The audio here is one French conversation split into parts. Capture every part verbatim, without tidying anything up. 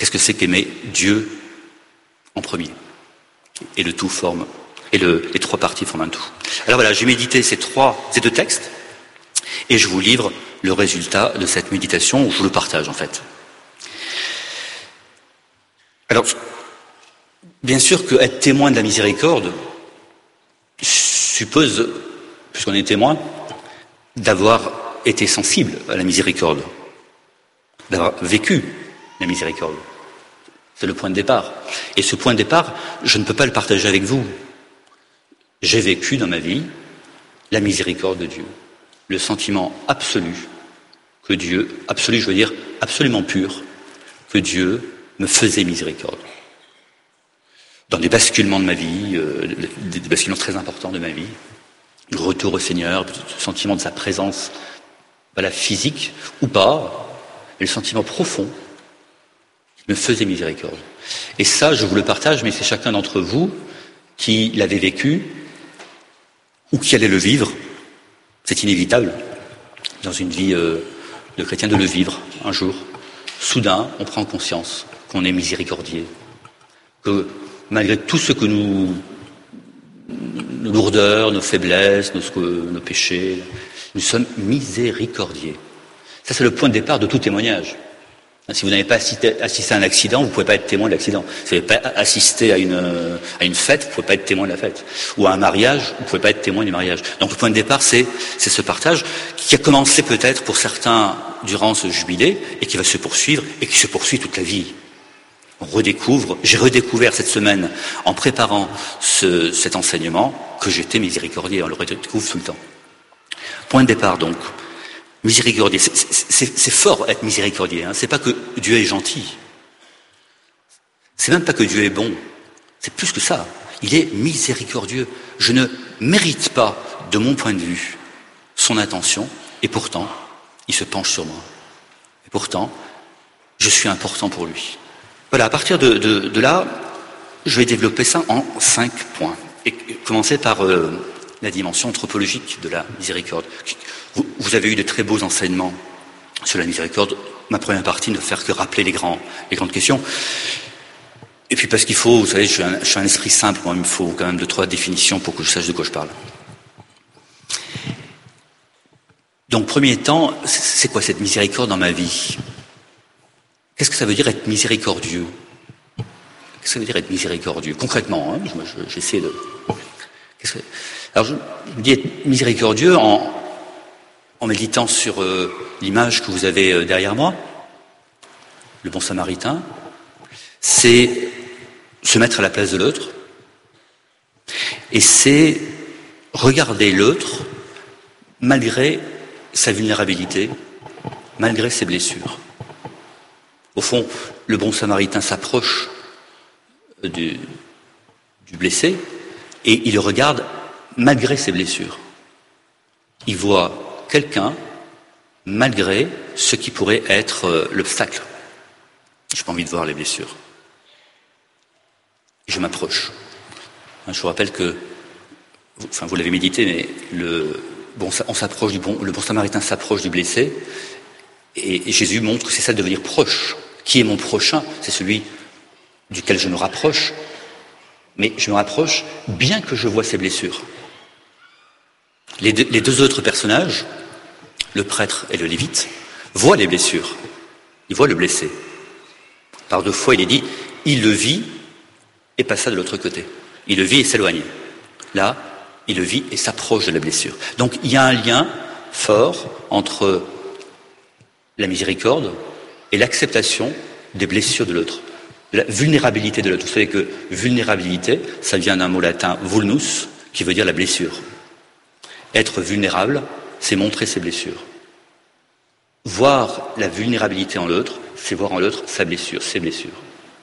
Qu'est-ce que c'est qu'aimer Dieu en premier? Et le tout forme, et le, les trois parties forment un tout. Alors voilà, j'ai médité ces trois, ces deux textes, et je vous livre le résultat de cette méditation, ou je vous le partage en fait. Alors, bien sûr que être témoin de la miséricorde suppose, puisqu'on est témoin, d'avoir été sensible à la miséricorde, d'avoir vécu la miséricorde. C'est le point de départ. Et ce point de départ, je ne peux pas le partager avec vous. J'ai vécu dans ma vie la miséricorde de Dieu, le sentiment absolu que Dieu, absolu, je veux dire absolument pur, que Dieu me faisait miséricorde. Dans des basculements de ma vie, euh, des basculements très importants de ma vie, le retour au Seigneur, le sentiment de sa présence, voilà, physique ou pas, et le sentiment profond qu'il me faisait miséricorde. Et ça, je vous le partage, mais c'est chacun d'entre vous qui l'avait vécu ou qui allait le vivre. C'est inévitable dans une vie euh, de chrétien de le vivre un jour. Soudain, on prend conscience qu'on est miséricordier, que malgré tout ce que nous, nos lourdeurs, nos faiblesses, nos, nos péchés, nous sommes miséricordiers. Ça, c'est le point de départ de tout témoignage. Si vous n'avez pas assisté, assisté à un accident, vous ne pouvez pas être témoin de l'accident. Si vous n'avez pas assisté à une, à une fête, vous ne pouvez pas être témoin de la fête. Ou à un mariage, vous ne pouvez pas être témoin du mariage. Donc le point de départ, c'est, c'est ce partage qui a commencé peut-être pour certains durant ce jubilé et qui va se poursuivre et qui se poursuit toute la vie. On redécouvre, j'ai redécouvert cette semaine en préparant ce, cet enseignement que j'étais miséricordieux. On le redécouvre tout le temps. Point de départ donc. Miséricordieux, c'est, c'est, c'est fort être miséricordieux, hein. C'est pas que Dieu est gentil. C'est même pas que Dieu est bon. C'est plus que ça. Il est miséricordieux. Je ne mérite pas, de mon point de vue, son attention, et pourtant, il se penche sur moi. Et pourtant, je suis important pour lui. Voilà, à partir de, de, de là, je vais développer ça en cinq points. Et commencer par euh, la dimension anthropologique de la miséricorde. Vous, vous avez eu de très beaux enseignements sur la miséricorde. Ma première partie ne faire que rappeler les, grands, les grandes questions. Et puis parce qu'il faut, vous savez, je suis un, je suis un esprit simple, moi, il me faut quand même deux, trois définitions pour que je sache de quoi je parle. Donc, premier temps, c'est quoi cette miséricorde dans ma vie? Qu'est-ce que ça veut dire être miséricordieux? Qu'est-ce que ça veut dire être miséricordieux? Concrètement, hein, je, j'essaie de... Qu'est-ce que... Alors, je me dis être miséricordieux en... en méditant sur euh, l'image que vous avez euh, derrière moi, le bon samaritain, c'est se mettre à la place de l'autre, et c'est regarder l'autre malgré sa vulnérabilité, malgré ses blessures. Au fond, le bon samaritain s'approche du, du blessé, et il le regarde malgré ses blessures. Il voit quelqu'un, malgré ce qui pourrait être euh, l'obstacle. Je n'ai pas envie de voir les blessures. Et je m'approche. Je vous rappelle que, enfin vous l'avez médité, mais le bon, on s'approche du bon, le bon samaritain s'approche du blessé, et, et Jésus montre que c'est ça de devenir proche. Qui est mon prochain? C'est celui duquel je me rapproche, mais je me rapproche bien que je vois ses blessures. Les deux, les deux autres personnages, le prêtre et le lévite, voient les blessures. Ils voient le blessé. Par deux fois, il est dit, il le vit et passa de l'autre côté. Il le vit et s'éloigne. Là, il le vit et s'approche de la blessure. Donc, il y a un lien fort entre la miséricorde et l'acceptation des blessures de l'autre. La vulnérabilité de l'autre. Vous savez que vulnérabilité, ça vient d'un mot latin vulnus, qui veut dire la blessure. Être vulnérable, c'est montrer ses blessures. Voir la vulnérabilité en l'autre, c'est voir en l'autre sa blessure, ses blessures.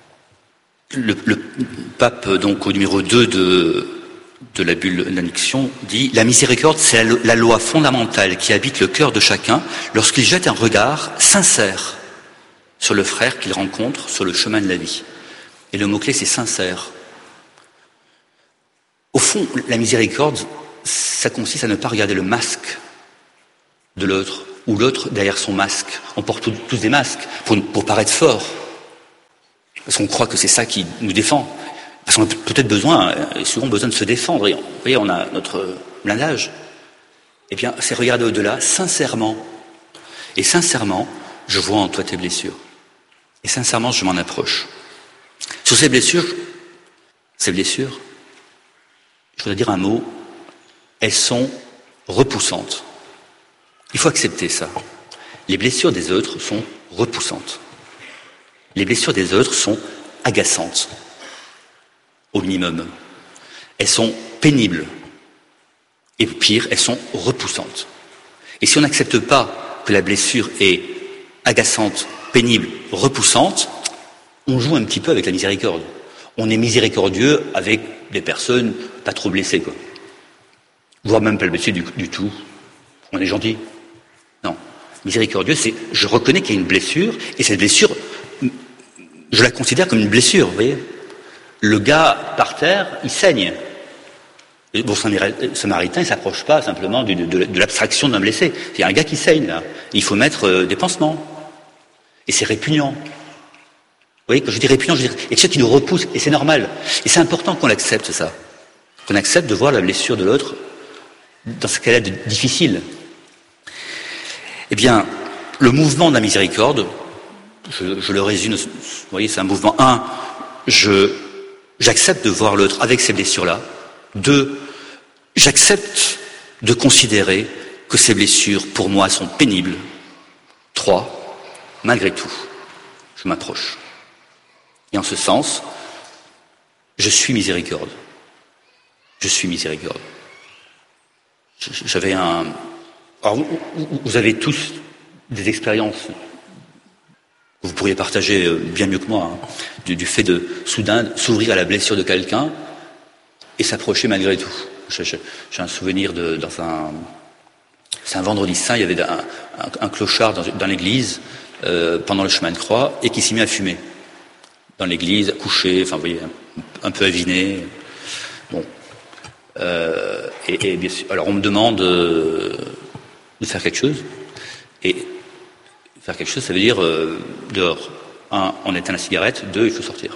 Le, le pape, donc au numéro deux de, de la bulle d'annexion, dit « La miséricorde, c'est la, la loi fondamentale qui habite le cœur de chacun lorsqu'il jette un regard sincère sur le frère qu'il rencontre sur le chemin de la vie. » Et le mot-clé, c'est « sincère ». Au fond, la miséricorde, ça consiste à ne pas regarder le masque de l'autre, ou l'autre derrière son masque. On porte tous des masques pour, pour paraître fort. Parce qu'on croit que c'est ça qui nous défend. Parce qu'on a peut-être besoin, et souvent besoin de se défendre. Et vous voyez, on a notre blindage. Eh bien, c'est regarder au-delà, sincèrement. Et sincèrement, je vois en toi tes blessures. Et sincèrement, je m'en approche. Sur ces blessures, ces blessures, je voudrais dire un mot, elles sont repoussantes. Il faut accepter ça. Les blessures des autres sont repoussantes. Les blessures des autres sont agaçantes, au minimum. Elles sont pénibles. Et pire, elles sont repoussantes. Et si on n'accepte pas que la blessure est agaçante, pénible, repoussante, on joue un petit peu avec la miséricorde. On est miséricordieux avec des personnes pas trop blessées, quoi. Voire même pas blessées du, du tout. On est gentil. Non. Miséricordieux, c'est je reconnais qu'il y a une blessure, et cette blessure, je la considère comme une blessure, vous voyez. Le gars par terre, il saigne. Le bon samaritain, il ne s'approche pas simplement de, de, de l'abstraction d'un blessé. Il y a un gars qui saigne, là. Il faut mettre euh, des pansements. Et c'est répugnant. Vous voyez, quand je dis répugnant, je dis... Et quelque chose qui nous repousse, et c'est normal. Et c'est important qu'on l'accepte, ça. Qu'on accepte de voir la blessure de l'autre dans ce cas-là difficile. Eh bien, le mouvement de la miséricorde, je, je le résume, vous voyez, c'est un mouvement. Un, je, j'accepte de voir l'autre avec ces blessures-là. Deux, j'accepte de considérer que ces blessures, pour moi, sont pénibles. Trois, malgré tout, je m'approche. Et en ce sens, je suis miséricorde. Je suis miséricorde. J'avais un... Alors, vous, vous avez tous des expériences que vous pourriez partager bien mieux que moi, hein, du, du fait de, soudain, s'ouvrir à la blessure de quelqu'un et s'approcher malgré tout. J'ai un souvenir de, dans un... C'est un vendredi saint, il y avait un, un, un clochard dans, dans l'église euh, pendant le chemin de croix et qui s'est mis à fumer. Dans l'église, couché, enfin vous voyez, un, un peu aviné. Bon. Euh, et, et bien sûr, alors on me demande euh, de faire quelque chose. Et faire quelque chose, ça veut dire euh, dehors. Un, on éteint la cigarette. Deux, il faut sortir.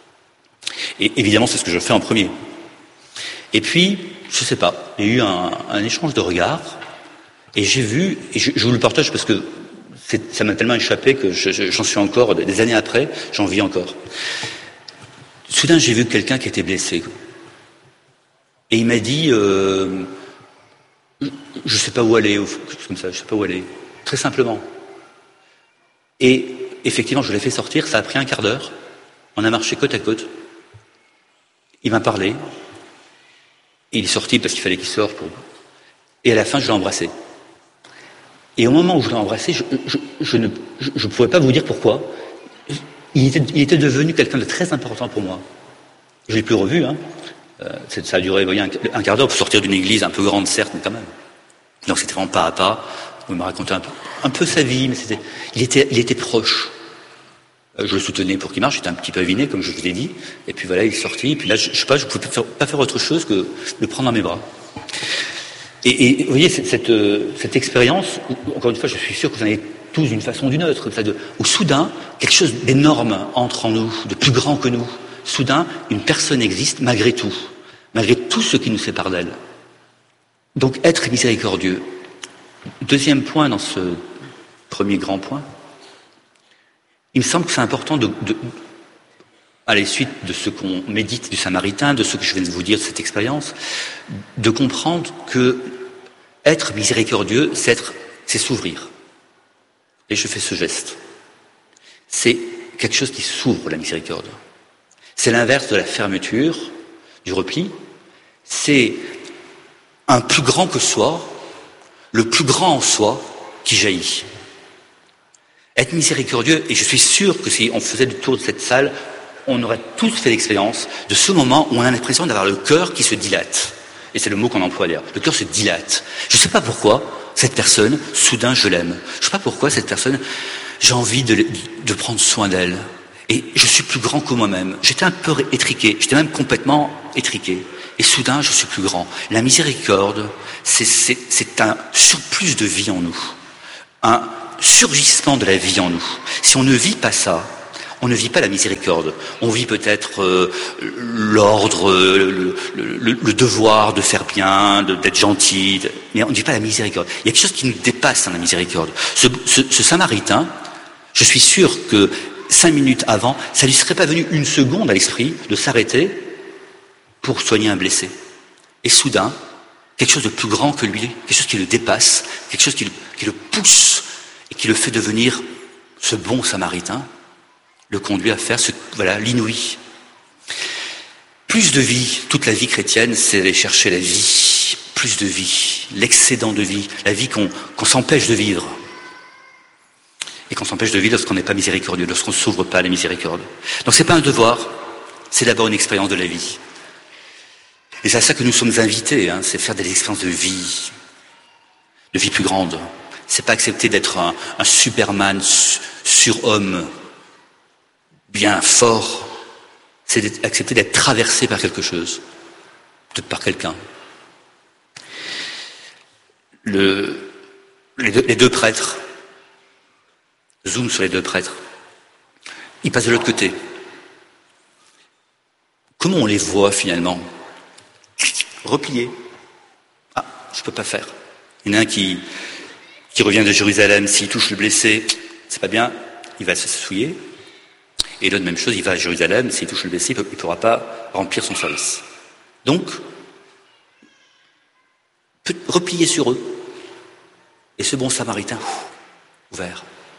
Et évidemment, c'est ce que je fais en premier. Et puis, je sais pas, il y a eu un, un échange de regards. Et j'ai vu, et je, je vous le partage parce que c'est, ça m'a tellement échappé que je, je, j'en suis encore, des années après, j'en vis encore. Soudain, j'ai vu quelqu'un qui était blessé. Et il m'a dit, euh, je sais pas où aller, ou quelque chose comme ça, je sais pas où aller. Très simplement. Et effectivement, je l'ai fait sortir, ça a pris un quart d'heure. On a marché côte à côte. Il m'a parlé. Il est sorti parce qu'il fallait qu'il sorte. Pour... Et à la fin, je l'ai embrassé. Et au moment où je l'ai embrassé, je, je, je ne je, je pouvais pas vous dire pourquoi. Il était, il était devenu quelqu'un de très important pour moi. Je l'ai plus revu, hein. Euh, ça a duré, vous voyez, un, un quart d'heure pour sortir d'une église un peu grande, certes, mais quand même. Donc c'était vraiment pas à pas. Il m'a raconté un peu, un peu sa vie, mais c'était, il était, il était proche. Euh, je le soutenais pour qu'il marche. J'étais un petit peu aviné, comme je vous l'ai dit. Et puis voilà, il est sorti. Et puis là, je, je sais pas, je pouvais pas faire, pas faire autre chose que le prendre dans mes bras. Et, et vous voyez, cette, cette, cette expérience, où, encore une fois, je suis sûr que vous en avez tous d'une façon ou d'une autre, de, où soudain, quelque chose d'énorme entre en nous, de plus grand que nous. Soudain, une personne existe malgré tout, malgré tout ce qui nous sépare d'elle. Donc, être miséricordieux. Deuxième point dans ce premier grand point, il me semble que c'est important de, de à la suite de ce qu'on médite du Samaritain, de ce que je viens de vous dire de cette expérience, de comprendre que être miséricordieux, c'est être, c'est s'ouvrir. Et je fais ce geste. C'est quelque chose qui s'ouvre, la miséricorde. C'est l'inverse de la fermeture, du repli. C'est un plus grand que soi, le plus grand en soi qui jaillit. Être miséricordieux, et je suis sûr que si on faisait le tour de cette salle, on aurait tous fait l'expérience de ce moment où on a l'impression d'avoir le cœur qui se dilate. Et c'est le mot qu'on emploie d'ailleurs. Le cœur se dilate. Je ne sais pas pourquoi cette personne, soudain, je l'aime. Je ne sais pas pourquoi cette personne, j'ai envie de, de prendre soin d'elle. Et je suis plus grand que moi-même. J'étais un peu étriqué. J'étais même complètement étriqué. Et soudain, je suis plus grand. La miséricorde, c'est, c'est, c'est un surplus de vie en nous. Un surgissement de la vie en nous. Si on ne vit pas ça, On ne vit pas la miséricorde. On vit peut-être euh, l'ordre, le, le, le, le devoir de faire bien, de, d'être gentil, de, mais on ne vit pas la miséricorde. Il y a quelque chose qui nous dépasse dans la miséricorde. Ce, ce, ce Samaritain, je suis sûr que cinq minutes avant, ça lui serait pas venu une seconde à l'esprit de s'arrêter pour soigner un blessé. Et soudain, quelque chose de plus grand que lui, quelque chose qui le dépasse, quelque chose qui le, qui le pousse et qui le fait devenir ce bon Samaritain, le conduit à faire ce, voilà, l'inouï. Plus de vie, toute la vie chrétienne, c'est aller chercher la vie, plus de vie, l'excédent de vie, la vie qu'on, qu'on s'empêche de vivre. Et qu'on s'empêche de vivre lorsqu'on n'est pas miséricordieux, lorsqu'on ne s'ouvre pas à la miséricorde. Donc c'est pas un devoir, c'est d'abord une expérience de la vie. Et c'est à ça que nous sommes invités, hein, c'est faire des expériences de vie, de vie plus grande. C'est pas accepter d'être un, un Superman surhomme, bien fort, c'est accepter d'être traversé par quelque chose, de, par quelqu'un. Le, les, deux, les deux prêtres, zoom sur les deux prêtres, ils passent de l'autre côté. Comment on les voit finalement? Repliés. Ah, je peux pas faire. Il y en a un qui, qui revient de Jérusalem, s'il touche le blessé, c'est pas bien, il va se souiller. Et l'autre, même chose, il va à Jérusalem, s'il touche le blessé, il ne pourra pas remplir son service. Donc, replier sur eux. Et ce bon Samaritain, ouvert.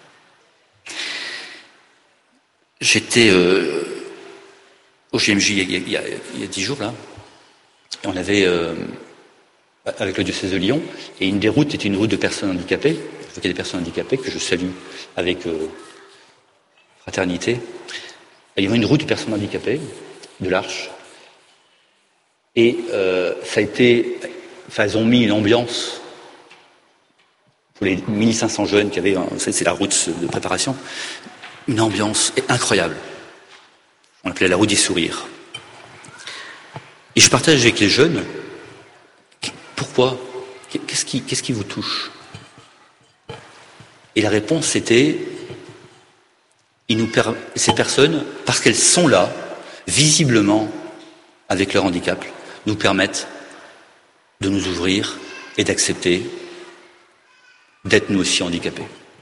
J'étais euh, au G M J il y, a, il, y a, il y a dix jours, là, et on avait, euh, avec le diocèse de Lyon, et une des routes était une route de personnes handicapées, il y a des personnes handicapées que je salue avec euh, fraternité. Il y avait une route de personnes handicapées, de l'Arche, et euh, ça a été, enfin, ils ont mis une ambiance pour les mille cinq cents jeunes qui avaient, c'est la route de préparation, une ambiance incroyable. On l'appelait la route des sourires. Et je partage avec les jeunes, pourquoi? Qu'est-ce qui, qu'est-ce qui vous touche? Et la réponse était, ils nous per... ces personnes, parce qu'elles sont là, visiblement, avec leur handicap, nous permettent de nous ouvrir et d'accepter d'être nous aussi handicapés.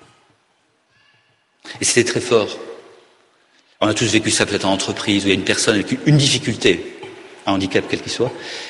Et c'était très fort. On a tous vécu ça peut-être en entreprise, où il y a une personne avec une difficulté, un handicap quel qu'il soit.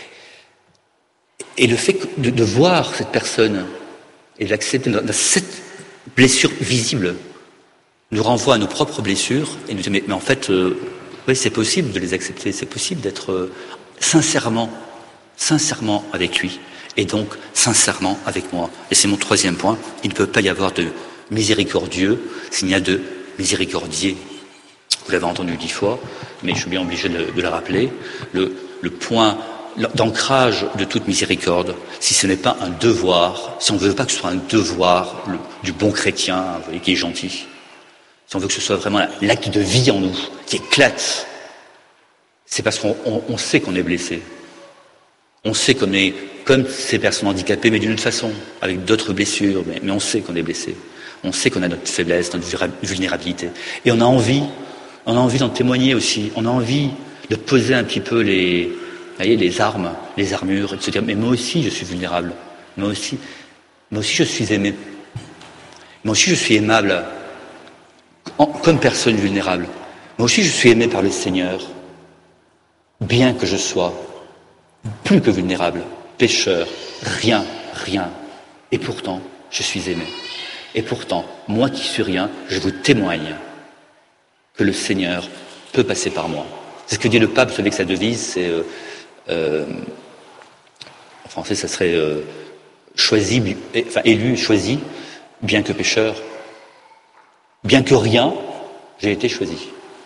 Et le fait de, de voir cette personne et d'accepter cette blessure visible nous renvoie à nos propres blessures et nous dit mais, mais en fait, euh, oui, c'est possible de les accepter, c'est possible d'être euh, sincèrement, sincèrement avec lui et donc sincèrement avec moi. Et c'est mon troisième point, il ne peut pas y avoir de miséricordieux s'il y a de miséricordier. Vous l'avez entendu dix fois, mais je suis bien obligé de, de le rappeler. Le, le point d'ancrage de toute miséricorde, si ce n'est pas un devoir, si on ne veut pas que ce soit un devoir le, du bon chrétien, vous voyez, qui est gentil, si on veut que ce soit vraiment l'acte de vie en nous, qui éclate, c'est parce qu'on on, on sait qu'on est blessé. On sait qu'on est comme ces personnes handicapées, mais d'une autre façon, avec d'autres blessures, mais, mais on sait qu'on est blessé. On sait qu'on a notre faiblesse, notre vulnérabilité. Et on a envie, on a envie d'en témoigner aussi. On a envie de poser un petit peu les, vous voyez, les armes, les armures, et de se dire, mais moi aussi je suis vulnérable. Moi aussi, moi aussi je suis aimé. Moi aussi je suis aimable, en, comme personne vulnérable. Moi aussi je suis aimé par le Seigneur, bien que je sois plus que vulnérable, pécheur, rien, rien. Et pourtant, je suis aimé. Et pourtant, moi qui suis rien, je vous témoigne que le Seigneur peut passer par moi. C'est ce que dit le pape, vous savez que sa devise, c'est, euh, euh, en français, ça serait euh, choisi, enfin élu, choisi, bien que pécheur, bien que rien, j'ai été choisi.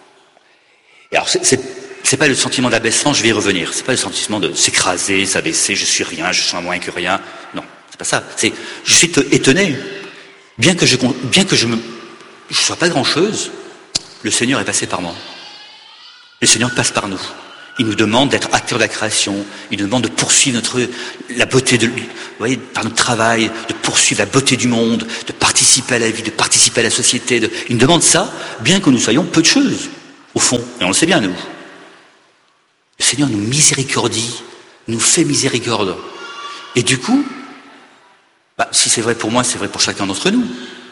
Et alors, c'est, c'est, c'est pas le sentiment d'abaissement, je vais y revenir. C'est pas le sentiment de s'écraser, s'abaisser, je suis rien, je suis moins que rien. Non, c'est pas ça. C'est, je suis étonné. Bien que je, bien que je me, je sois pas grand chose, le Seigneur est passé par moi. Le Seigneur passe par nous. Il nous demande d'être acteurs de la création. Il nous demande de poursuivre notre, la beauté de lui. Vous voyez, par notre travail, de poursuivre la beauté du monde, de participer à la vie, de participer à la société. De... Il nous demande ça, bien que nous soyons peu de choses, au fond. Et on le sait bien, nous. Le Seigneur nous miséricordie, nous fait miséricorde. Et du coup, bah, si c'est vrai pour moi, c'est vrai pour chacun d'entre nous.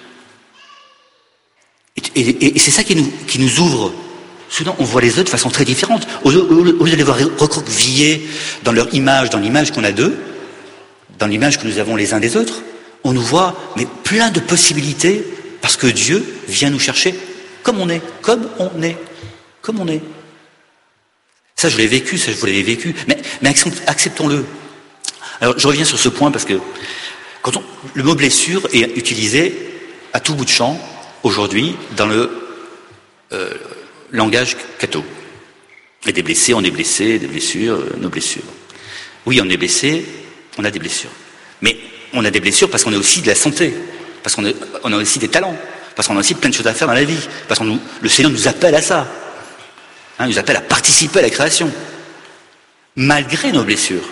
Et, et, et c'est ça qui nous, qui nous ouvre. Soudain, on voit les autres de façon très différente. Au lieu, au lieu de les voir recroquevillés dans leur image, dans l'image qu'on a d'eux, dans l'image que nous avons les uns des autres, on nous voit mais plein de possibilités parce que Dieu vient nous chercher comme on est, comme on est, comme on est. Ça, je l'ai vécu, ça, je vous l'avez vécu, mais, mais acceptons-le. Alors, je reviens sur ce point parce que quand on, le mot blessure est utilisé à tout bout de champ aujourd'hui dans le euh, langage catho. Il y a des blessés, on est blessé, des blessures, nos blessures. Oui, on est blessé, on a des blessures. Mais on a des blessures parce qu'on a aussi de la santé, parce qu'on a, on a aussi des talents, parce qu'on a aussi plein de choses à faire dans la vie, parce que le Seigneur nous appelle à ça. Hein, il nous appelle à participer à la création, malgré nos blessures.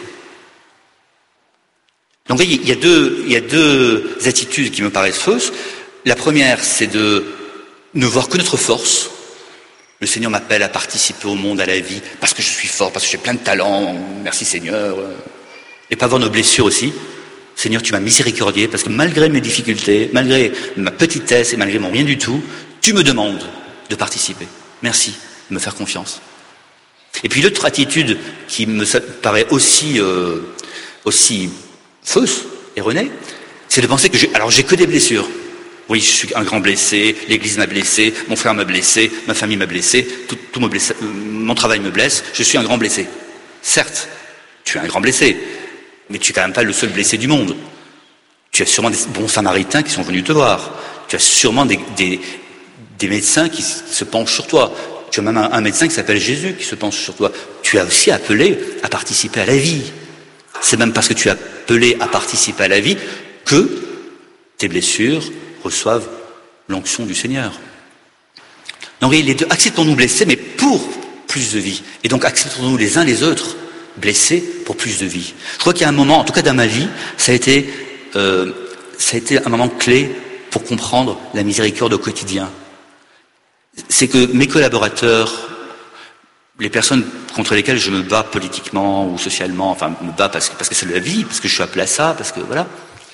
Donc vous voyez, il y a deux, il y a deux attitudes qui me paraissent fausses. La première, c'est de ne voir que notre force. Le Seigneur m'appelle à participer au monde, à la vie, parce que je suis fort, parce que j'ai plein de talents, merci Seigneur. Et pas voir nos blessures aussi. Seigneur, tu m'as miséricordié, parce que malgré mes difficultés, malgré ma petitesse et malgré mon rien du tout, tu me demandes de participer. Merci de me faire confiance. Et puis l'autre attitude qui me paraît aussi, euh, aussi fausse, erronée, c'est de penser que j'ai, alors j'ai que des blessures. Oui, je suis un grand blessé, l'église m'a blessé, mon frère m'a blessé, ma famille m'a blessé, tout, tout me blesse, mon travail me blesse, je suis un grand blessé. Certes, tu es un grand blessé, mais tu n'es quand même pas le seul blessé du monde. Tu as sûrement des bons samaritains qui sont venus te voir. Tu as sûrement des, des, des médecins qui se penchent sur toi. Tu as même un, un médecin qui s'appelle Jésus qui se penche sur toi. Tu as aussi appelé à participer à la vie. C'est même parce que tu as appelé à participer à la vie que tes blessures reçoivent l'onction du Seigneur. Donc les deux, acceptons-nous blessés, mais pour plus de vie. Et donc acceptons-nous les uns les autres blessés pour plus de vie. Je crois qu'il y a un moment, en tout cas dans ma vie, ça a été, euh, ça a été un moment clé pour comprendre la miséricorde au quotidien. C'est que mes collaborateurs, les personnes contre lesquelles je me bats politiquement ou socialement, enfin me bats parce que, parce que c'est la vie, parce que je suis appelé à ça, parce que voilà,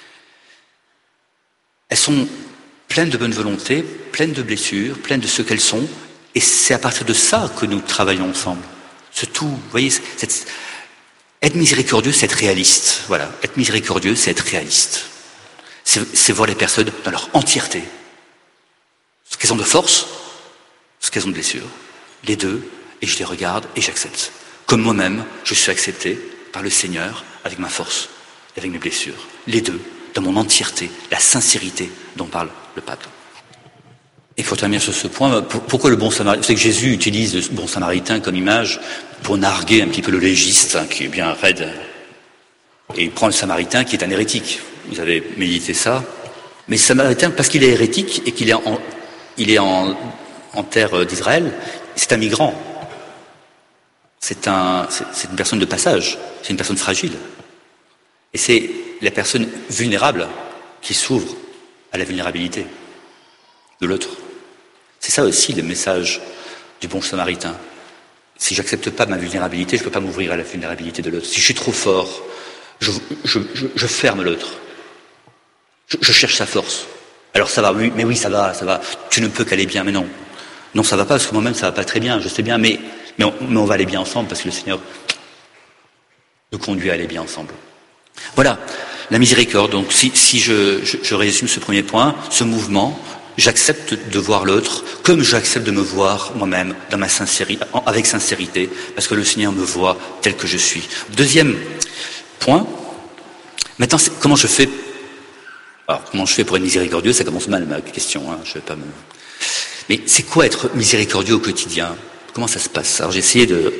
elles sont pleines de bonne volonté, pleines de blessures, pleines de ce qu'elles sont, et c'est à partir de ça que nous travaillons ensemble. Ce tout, vous voyez, cette, être miséricordieux, c'est être réaliste. Voilà, être miséricordieux, c'est être réaliste. C'est, c'est voir les personnes dans leur entièreté. Ce qu'elles ont de force, ce qu'elles ont de blessures, les deux, et je les regarde et j'accepte. Comme moi-même, je suis accepté par le Seigneur avec ma force, avec mes blessures. Les deux, dans mon entièreté, la sincérité dont parle le pape. Et pour terminer sur ce point, pourquoi le bon samaritain? C'est que Jésus utilise le bon samaritain comme image pour narguer un petit peu le légiste, hein, qui est bien raide. Et il prend le samaritain qui est un hérétique. Vous avez médité ça. Mais le samaritain, parce qu'il est hérétique et qu'il est en, il est en, en terre d'Israël, c'est un migrant. C'est, un, c'est, c'est une personne de passage. C'est une personne fragile. Et c'est la personne vulnérable qui s'ouvre à la vulnérabilité de l'autre. C'est ça aussi le message du bon samaritain. Si j'accepte pas ma vulnérabilité, je peux pas m'ouvrir à la vulnérabilité de l'autre. Si je suis trop fort, je, je, je, je ferme l'autre. Je, je cherche sa force. Alors ça va, oui, mais oui, ça va, ça va. Tu ne peux qu'aller bien, mais non. Non, ça va pas, parce que moi-même, ça va pas très bien, je sais bien, mais, mais, on, mais on va aller bien ensemble, parce que le Seigneur nous conduit à aller bien ensemble. Voilà, la miséricorde. Donc si, si je, je, je résume ce premier point, ce mouvement, j'accepte de voir l'autre comme j'accepte de me voir moi-même dans ma sincérité, avec sincérité, parce que le Seigneur me voit tel que je suis. Deuxième point, maintenant, c'est, comment je fais Alors, comment je fais pour être miséricordieux? Ça commence mal, ma question, hein, je vais pas me... Mais c'est quoi être miséricordieux au quotidien? Comment ça se passe? Alors j'ai essayé de,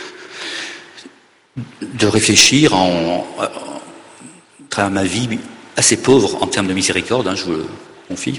de réfléchir en, en, à travers ma vie assez pauvre en termes de miséricorde, hein, je vous le confie.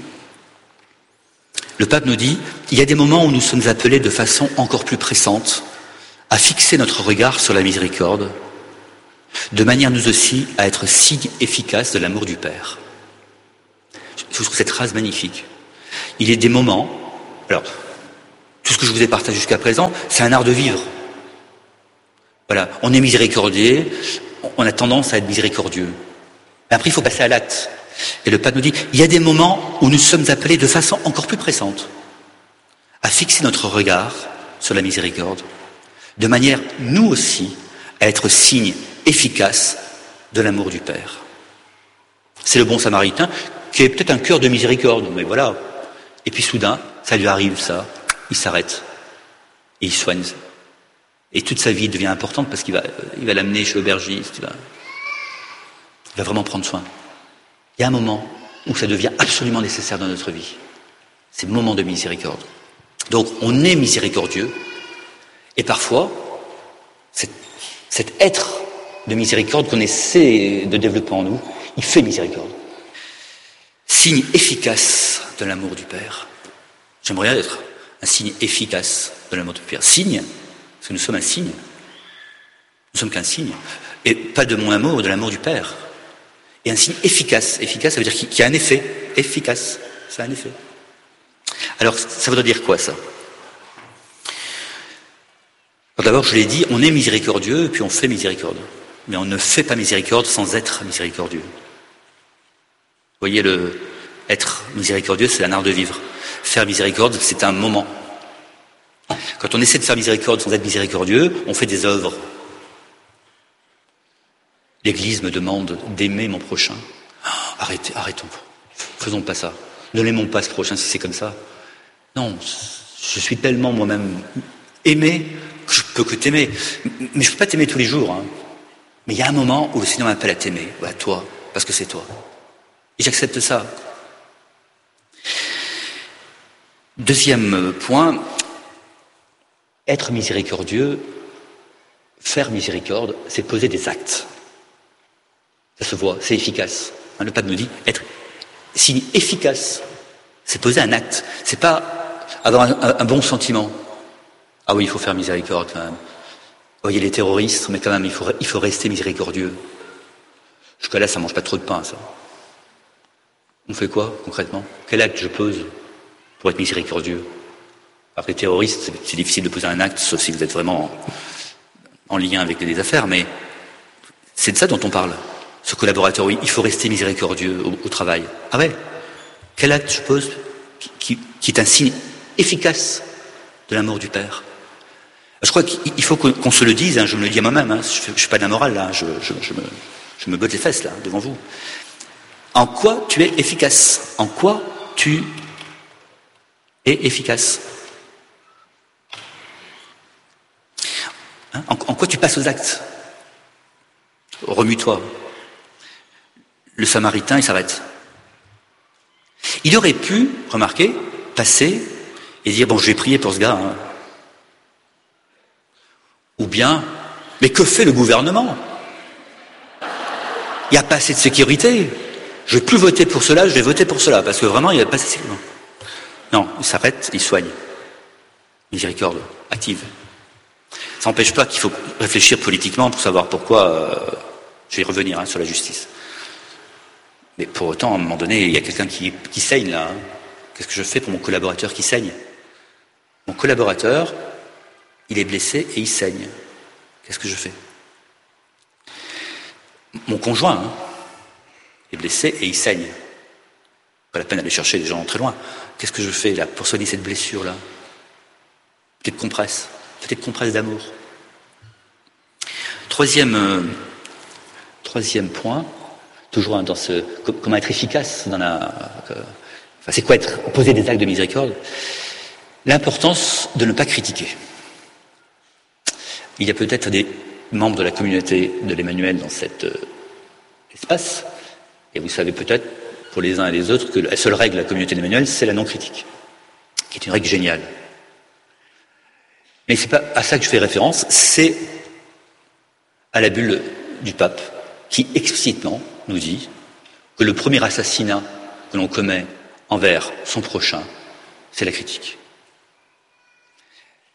Le pape nous dit, il y a des moments où nous sommes appelés de façon encore plus pressante à à fixer notre regard sur la miséricorde, de manière nous aussi à être signe efficace de l'amour du Père. Je trouve cette phrase magnifique. Il est des moments, alors, tout ce que je vous ai partagé jusqu'à présent, c'est un art de vivre. Voilà, on est miséricordieux, on a tendance à être miséricordieux. Mais après, il faut passer à l'acte. Et le pape nous dit, il y a des moments où nous sommes appelés de façon encore plus pressante à fixer notre regard sur la miséricorde, de manière, nous aussi, à être signe efficace de l'amour du Père. C'est le bon samaritain qui est peut-être un cœur de miséricorde, mais voilà. Et puis soudain, ça lui arrive, ça, il s'arrête et il soigne. Et toute sa vie devient importante parce qu'il va, il va l'amener chez l'aubergiste, il va, il va vraiment prendre soin. Il y a un moment où ça devient absolument nécessaire dans notre vie. C'est le moment de miséricorde. Donc on est miséricordieux et parfois, cet, cet être de miséricorde qu'on essaie de développer en nous, il fait miséricorde. Signe efficace de l'amour du Père. J'aimerais être un signe efficace de l'amour du Père. Signe, parce que nous sommes un signe. Nous sommes qu'un signe. Et pas de mon amour, de l'amour du Père. Et un signe efficace. Efficace, ça veut dire qu'il y a un effet. Efficace, ça a un effet. Alors, ça voudrait dire quoi, ça? Alors, d'abord, je l'ai dit, on est miséricordieux, et puis on fait miséricorde. Mais on ne fait pas miséricorde sans être miséricordieux. Vous voyez, le être miséricordieux, c'est un art de vivre. Faire miséricorde, c'est un moment. Quand on essaie de faire miséricorde sans être miséricordieux, on fait des œuvres. L'Église me demande d'aimer mon prochain. Oh, arrêtez, arrêtons. Faisons pas ça. Ne l'aimons pas ce prochain si c'est comme ça. Non, je suis tellement moi-même aimé que je peux que t'aimer. Mais je peux pas t'aimer tous les jours. Hein. Mais il y a un moment où le Seigneur m'appelle à t'aimer. À toi, parce que c'est toi. Et j'accepte ça. Deuxième point, être miséricordieux, faire miséricorde, c'est poser des actes. Ça se voit, c'est efficace. Hein, le pape nous dit, être signe efficace, c'est poser un acte. C'est pas avoir un, un, un bon sentiment. Ah oui, il faut faire miséricorde quand même. Vous voyez les terroristes, mais quand même, il faut, il faut rester miséricordieux. Jusqu'à là, ça mange pas trop de pain, ça. On fait quoi, concrètement? Quel acte je pose pour être miséricordieux? Alors les terroristes, c'est, c'est difficile de poser un acte, sauf si vous êtes vraiment en, en lien avec les affaires, mais c'est de ça dont on parle. Ce collaborateur, oui, il faut rester miséricordieux au, au travail. Ah ouais? Quel acte je pose qui, qui, qui est un signe efficace de l'amour du Père? Je crois qu'il faut qu'on se le dise, hein, je me le dis à moi-même, hein, je ne suis pas de la morale, là, je, je, je, me, je me botte les fesses, là, devant vous. En quoi tu es efficace? En quoi tu es efficace? Hein, en, en quoi tu passes aux actes? Remue-toi. Le Samaritain, il s'arrête. Il aurait pu, remarquez, passer et dire, bon, je vais prier pour ce gars. Hein. Ou bien, mais que fait le gouvernement? Il n'y a pas assez de sécurité. Je ne vais plus voter pour cela, je vais voter pour cela, parce que vraiment, il n'y a pas assez de sécurité. Non, il s'arrête, il soigne. Miséricorde, active. Ça n'empêche pas qu'il faut réfléchir politiquement pour savoir pourquoi, euh, je vais y revenir hein, sur la justice. Mais pour autant, à un moment donné, il y a quelqu'un qui, qui saigne là. Hein. Qu'est-ce que je fais pour mon collaborateur qui saigne? Mon collaborateur, il est blessé et il saigne. Qu'est-ce que je fais? Mon conjoint hein, est blessé et il saigne. Pas la peine d'aller chercher des gens très loin. Qu'est-ce que je fais là pour soigner cette blessure-là? Peut-être compresse. Peut-être compresse d'amour. Troisième, euh, troisième point, toujours dans ce comment être efficace dans la. Euh, enfin, c'est quoi être poser des actes de miséricorde? L'importance de ne pas critiquer. Il y a peut-être des membres de la communauté de l'Emmanuel dans cet euh, espace, et vous savez peut-être, pour les uns et les autres, que la seule règle de la communauté de l'Emmanuel, c'est la non-critique, qui est une règle géniale. Mais c'est pas à ça que je fais référence, c'est à la bulle du pape, qui explicitement nous dit que le premier assassinat que l'on commet envers son prochain, c'est la critique.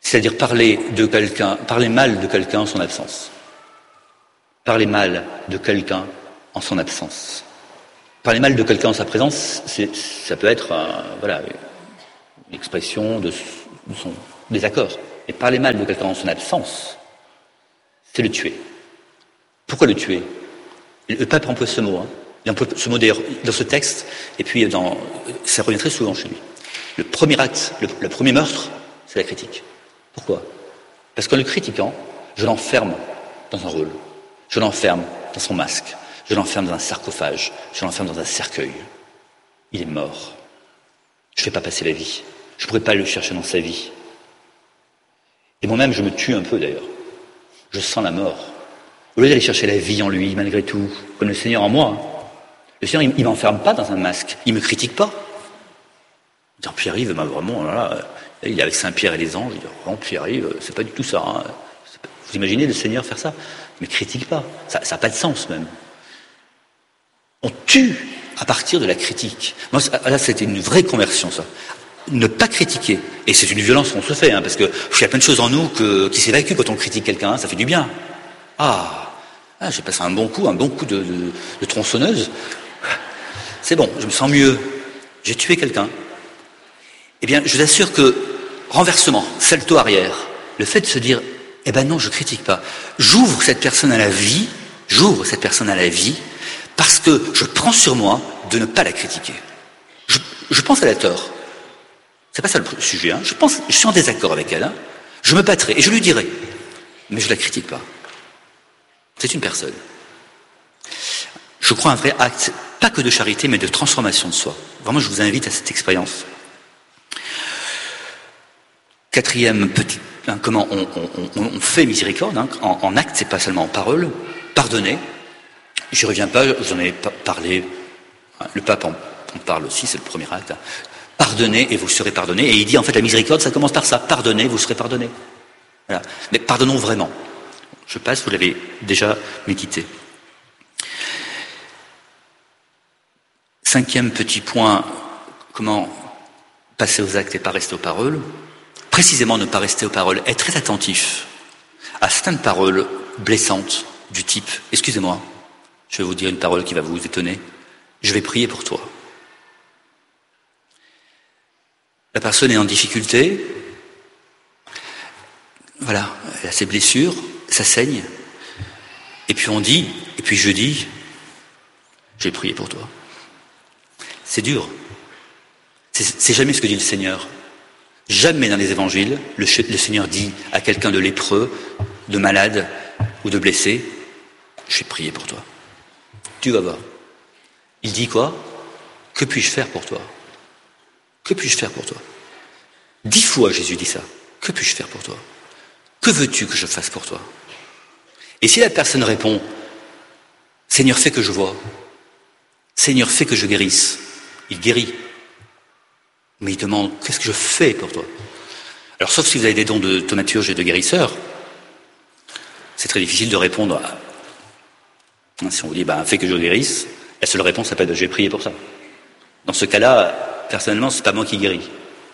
C'est-à-dire parler de quelqu'un, parler mal de quelqu'un en son absence. Parler mal de quelqu'un en son absence. Parler mal de quelqu'un en sa présence, c'est, ça peut être un, voilà, une expression de, de son désaccord. Mais parler mal de quelqu'un en son absence, c'est le tuer. Pourquoi le tuer? Le pape emploie ce mot. Hein. Il emploie ce mot d'ailleurs dans ce texte, et puis dans, ça revient très souvent chez lui. Le premier acte, le, le premier meurtre, c'est la critique. Pourquoi? Parce qu'en le critiquant, je l'enferme dans un rôle. Je l'enferme dans son masque. Je l'enferme dans un sarcophage. Je l'enferme dans un cercueil. Il est mort. Je ne fais pas passer la vie. Je ne pourrais pas le chercher dans sa vie. Et moi-même, je me tue un peu d'ailleurs. Je sens la mort. Au lieu d'aller chercher la vie en lui, malgré tout, comme le Seigneur en moi, le Seigneur, il ne m'enferme pas dans un masque. Il ne me critique pas. Pierre-Yves, bah, vraiment, là, il est avec Saint-Pierre et les anges. Il dit, vraiment, Pierre-Yves, c'est pas du tout ça. Hein. Pas... Vous imaginez le Seigneur faire ça? Il ne me critique pas. Ça n'a pas de sens, même. On tue à partir de la critique. Moi, là, c'était une vraie conversion, ça. Ne pas critiquer. Et c'est une violence qu'on se fait, hein, parce que il y a plein de choses en nous que, qui s'évacuent quand on critique quelqu'un. Hein, ça fait du bien. Ah, ah j'ai passé un bon coup, un bon coup de, de, de tronçonneuse. C'est bon, je me sens mieux. J'ai tué quelqu'un. Eh bien, je vous assure que, renversement, salto arrière, le fait de se dire, eh ben non, je critique pas. J'ouvre cette personne à la vie, j'ouvre cette personne à la vie, parce que je prends sur moi de ne pas la critiquer. Je, je pense qu'elle a tort. C'est pas ça le sujet, hein. Je pense, je suis en désaccord avec elle, hein. Je me battrai, et je lui dirai. Mais je la critique pas. C'est une personne. Je crois un vrai acte, pas que de charité, mais de transformation de soi. Vraiment, je vous invite à cette expérience. Quatrième petit, hein, comment on, on, on, on fait miséricorde, hein, en, en acte, c'est pas seulement en parole. Pardonner. J'y reviens pas, je vous en ai parlé. Le pape en, en parle aussi, c'est le premier acte. Hein. Pardonnez et vous serez pardonnés. Et il dit en fait la miséricorde, ça commence par ça. Pardonnez, vous serez pardonnés. Voilà. Mais pardonnons vraiment. Je passe, vous l'avez déjà médité. Cinquième petit point, comment passer aux actes et pas rester aux paroles. Précisément ne pas rester aux paroles, être très attentif à certaines paroles blessantes du type « Excusez-moi, je vais vous dire une parole qui va vous étonner, je vais prier pour toi ». La personne est en difficulté, voilà, elle a ses blessures, ça saigne, et puis on dit, et puis je dis « Je vais prier pour toi ». C'est dur, c'est, c'est jamais ce que dit le Seigneur. Jamais dans les évangiles, le, le Seigneur dit à quelqu'un de lépreux, de malade ou de blessé, je vais prier pour toi. Tu vas voir. Il dit quoi? Que puis-je faire pour toi? Que puis-je faire pour toi? Dix fois Jésus dit ça. Que puis-je faire pour toi? Que veux-tu que je fasse pour toi? Et si la personne répond, Seigneur, fais que je vois. Seigneur, fais que je guérisse. Il guérit. Mais il demande, qu'est-ce que je fais pour toi? Alors, sauf si vous avez des dons de thaumaturge et de guérisseur, c'est très difficile de répondre à... Si on vous dit, bah, fais que je guérisse, la seule réponse, ça peut être, je vais prier pour ça. Dans ce cas-là, personnellement, c'est pas moi qui guéris.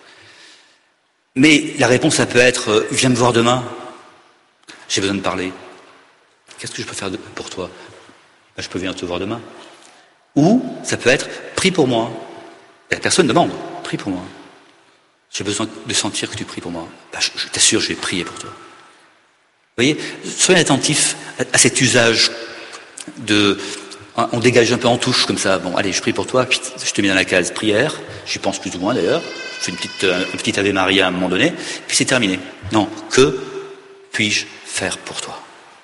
Mais la réponse, ça peut être, viens me voir demain, j'ai besoin de parler. Qu'est-ce que je peux faire pour toi? Ben, je peux venir te voir demain. Ou, ça peut être, prie pour moi. Et la personne demande, prie pour moi. J'ai besoin de sentir que tu pries pour moi. Ben, je, je t'assure, je vais prier pour toi. Vous voyez, soyez attentifs à, à cet usage de... On dégage un peu en touche comme ça. Bon, allez, je prie pour toi, puis je te mets dans la case prière. J'y pense plus ou moins d'ailleurs. Je fais une petite, un petit Ave Maria à un moment donné, puis c'est terminé. Non, que puis-je faire pour toi?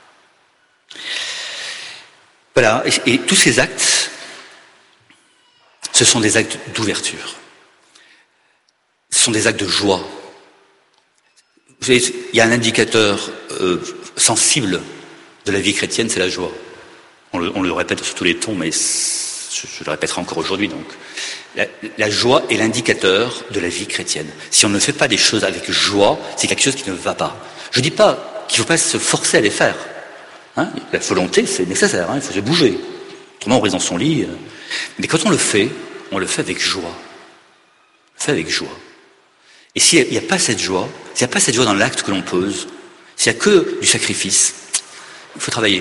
Voilà, et, et tous ces actes, ce sont des actes d'ouverture. Ce sont des actes de joie. Vous savez, il y a un indicateur euh, sensible de la vie chrétienne, c'est la joie. On le, on le répète sur tous les tons, mais je, je le répéterai encore aujourd'hui. Donc, la, la joie est l'indicateur de la vie chrétienne. Si on ne fait pas des choses avec joie, c'est quelque chose qui ne va pas. Je ne dis pas qu'il ne faut pas se forcer à les faire. Hein, la volonté, c'est nécessaire. Hein, il faut se bouger. Autrement, on reste dans son lit. Euh, mais quand on le fait, on le fait avec joie. On le fait avec joie. Et s'il n'y a pas cette joie, s'il n'y a pas cette joie dans l'acte que l'on pose, s'il n'y a que du sacrifice, il faut travailler.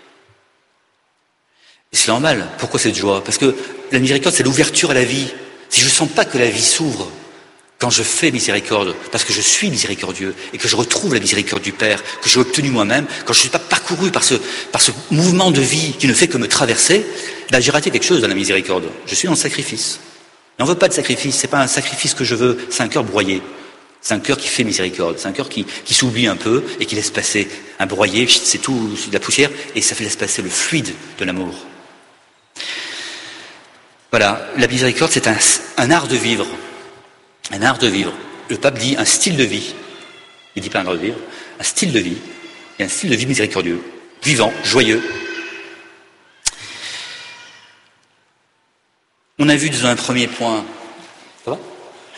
Et c'est normal. Pourquoi cette joie? Parce que la miséricorde, c'est l'ouverture à la vie. Si je ne sens pas que la vie s'ouvre quand je fais miséricorde, parce que je suis miséricordieux et que je retrouve la miséricorde du Père, que j'ai obtenue moi-même, quand je ne suis pas parcouru par ce, par ce mouvement de vie qui ne fait que me traverser, ben j'ai raté quelque chose dans la miséricorde. Je suis dans le sacrifice. Et on ne veut pas de sacrifice, c'est pas un sacrifice que je veux, c'est un cœur broyé. C'est un cœur qui fait miséricorde, c'est un cœur qui, qui s'oublie un peu et qui laisse passer un broyé, c'est tout, c'est de la poussière, et ça fait laisse passer le fluide de l'amour. Voilà, la miséricorde, c'est un, un art de vivre. Un art de vivre. Le pape dit un style de vie. Il dit pas un art de vivre, un style de vie. Et un style de vie miséricordieux, vivant, joyeux. On a vu dans un premier point. Ça va ?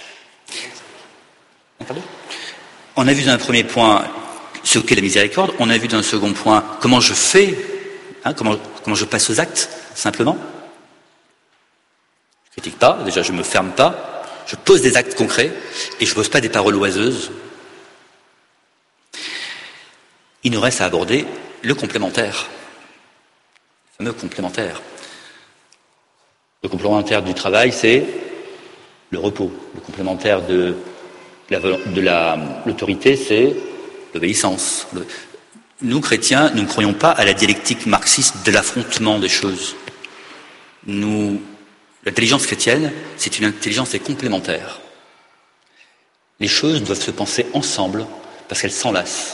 On a vu dans un premier point ce qu'est la miséricorde. On a vu dans un second point comment je fais, hein, comment, comment je passe aux actes, simplement. Je ne critique pas, déjà je ne me ferme pas. Je pose des actes concrets et je ne pose pas des paroles oiseuses. Il nous reste à aborder le complémentaire, le fameux complémentaire. Le complémentaire du travail, c'est le repos. Le complémentaire de, la, de la, l'autorité, c'est l'obéissance. Le, nous, chrétiens, nous ne croyons pas à la dialectique marxiste de l'affrontement des choses. Nous... L'intelligence chrétienne, c'est une intelligence qui est complémentaire. Les choses doivent se penser ensemble parce qu'elles s'enlacent.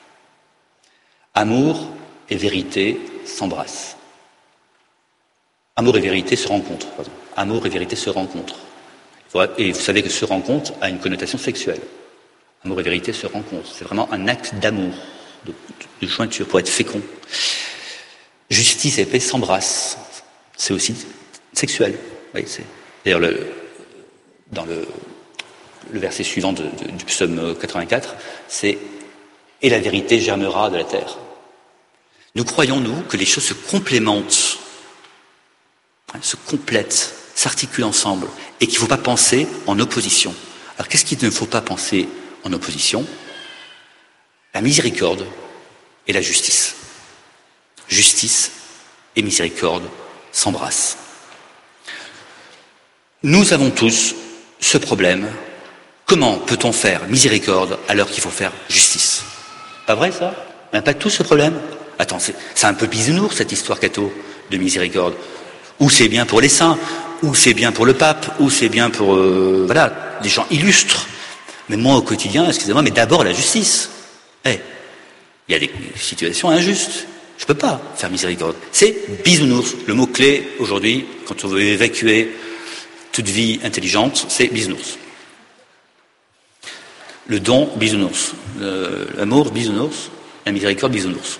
Amour et vérité s'embrassent. Amour et vérité se rencontrent. Pardon. Amour et vérité se rencontrent. Et vous savez que se rencontre a une connotation sexuelle. Amour et vérité se rencontrent. C'est vraiment un acte d'amour, de, de jointure, pour être fécond. Justice et paix s'embrassent. C'est aussi sexuel. Oui, c'est d'ailleurs le, dans le, le verset suivant de, de, du psaume quatre-vingt-quatre, c'est « Et la vérité germera de la terre ». Nous croyons, nous, que les choses se complémentent, hein, se complètent, s'articulent ensemble, et qu'il ne faut pas penser en opposition. Alors qu'est-ce qu'il ne faut pas penser en opposition? La miséricorde et la justice. Justice et miséricorde s'embrassent. Nous avons tous ce problème. Comment peut-on faire miséricorde alors qu'il faut faire justice? Pas vrai ça? On n'a pas tous ce problème? Attends, c'est, c'est un peu bisounours cette histoire catho de miséricorde. Ou c'est bien pour les saints, ou c'est bien pour le pape, ou c'est bien pour euh, voilà, des gens illustres. Mais moi au quotidien, excusez-moi, mais d'abord la justice. Eh, hey, il y a des situations injustes. Je ne peux pas faire miséricorde. C'est bisounours. Le mot-clé aujourd'hui, quand on veut évacuer toute vie intelligente, c'est bisounours. Le don, bisounours. Le, l'amour, bisounours. La miséricorde, bisounours.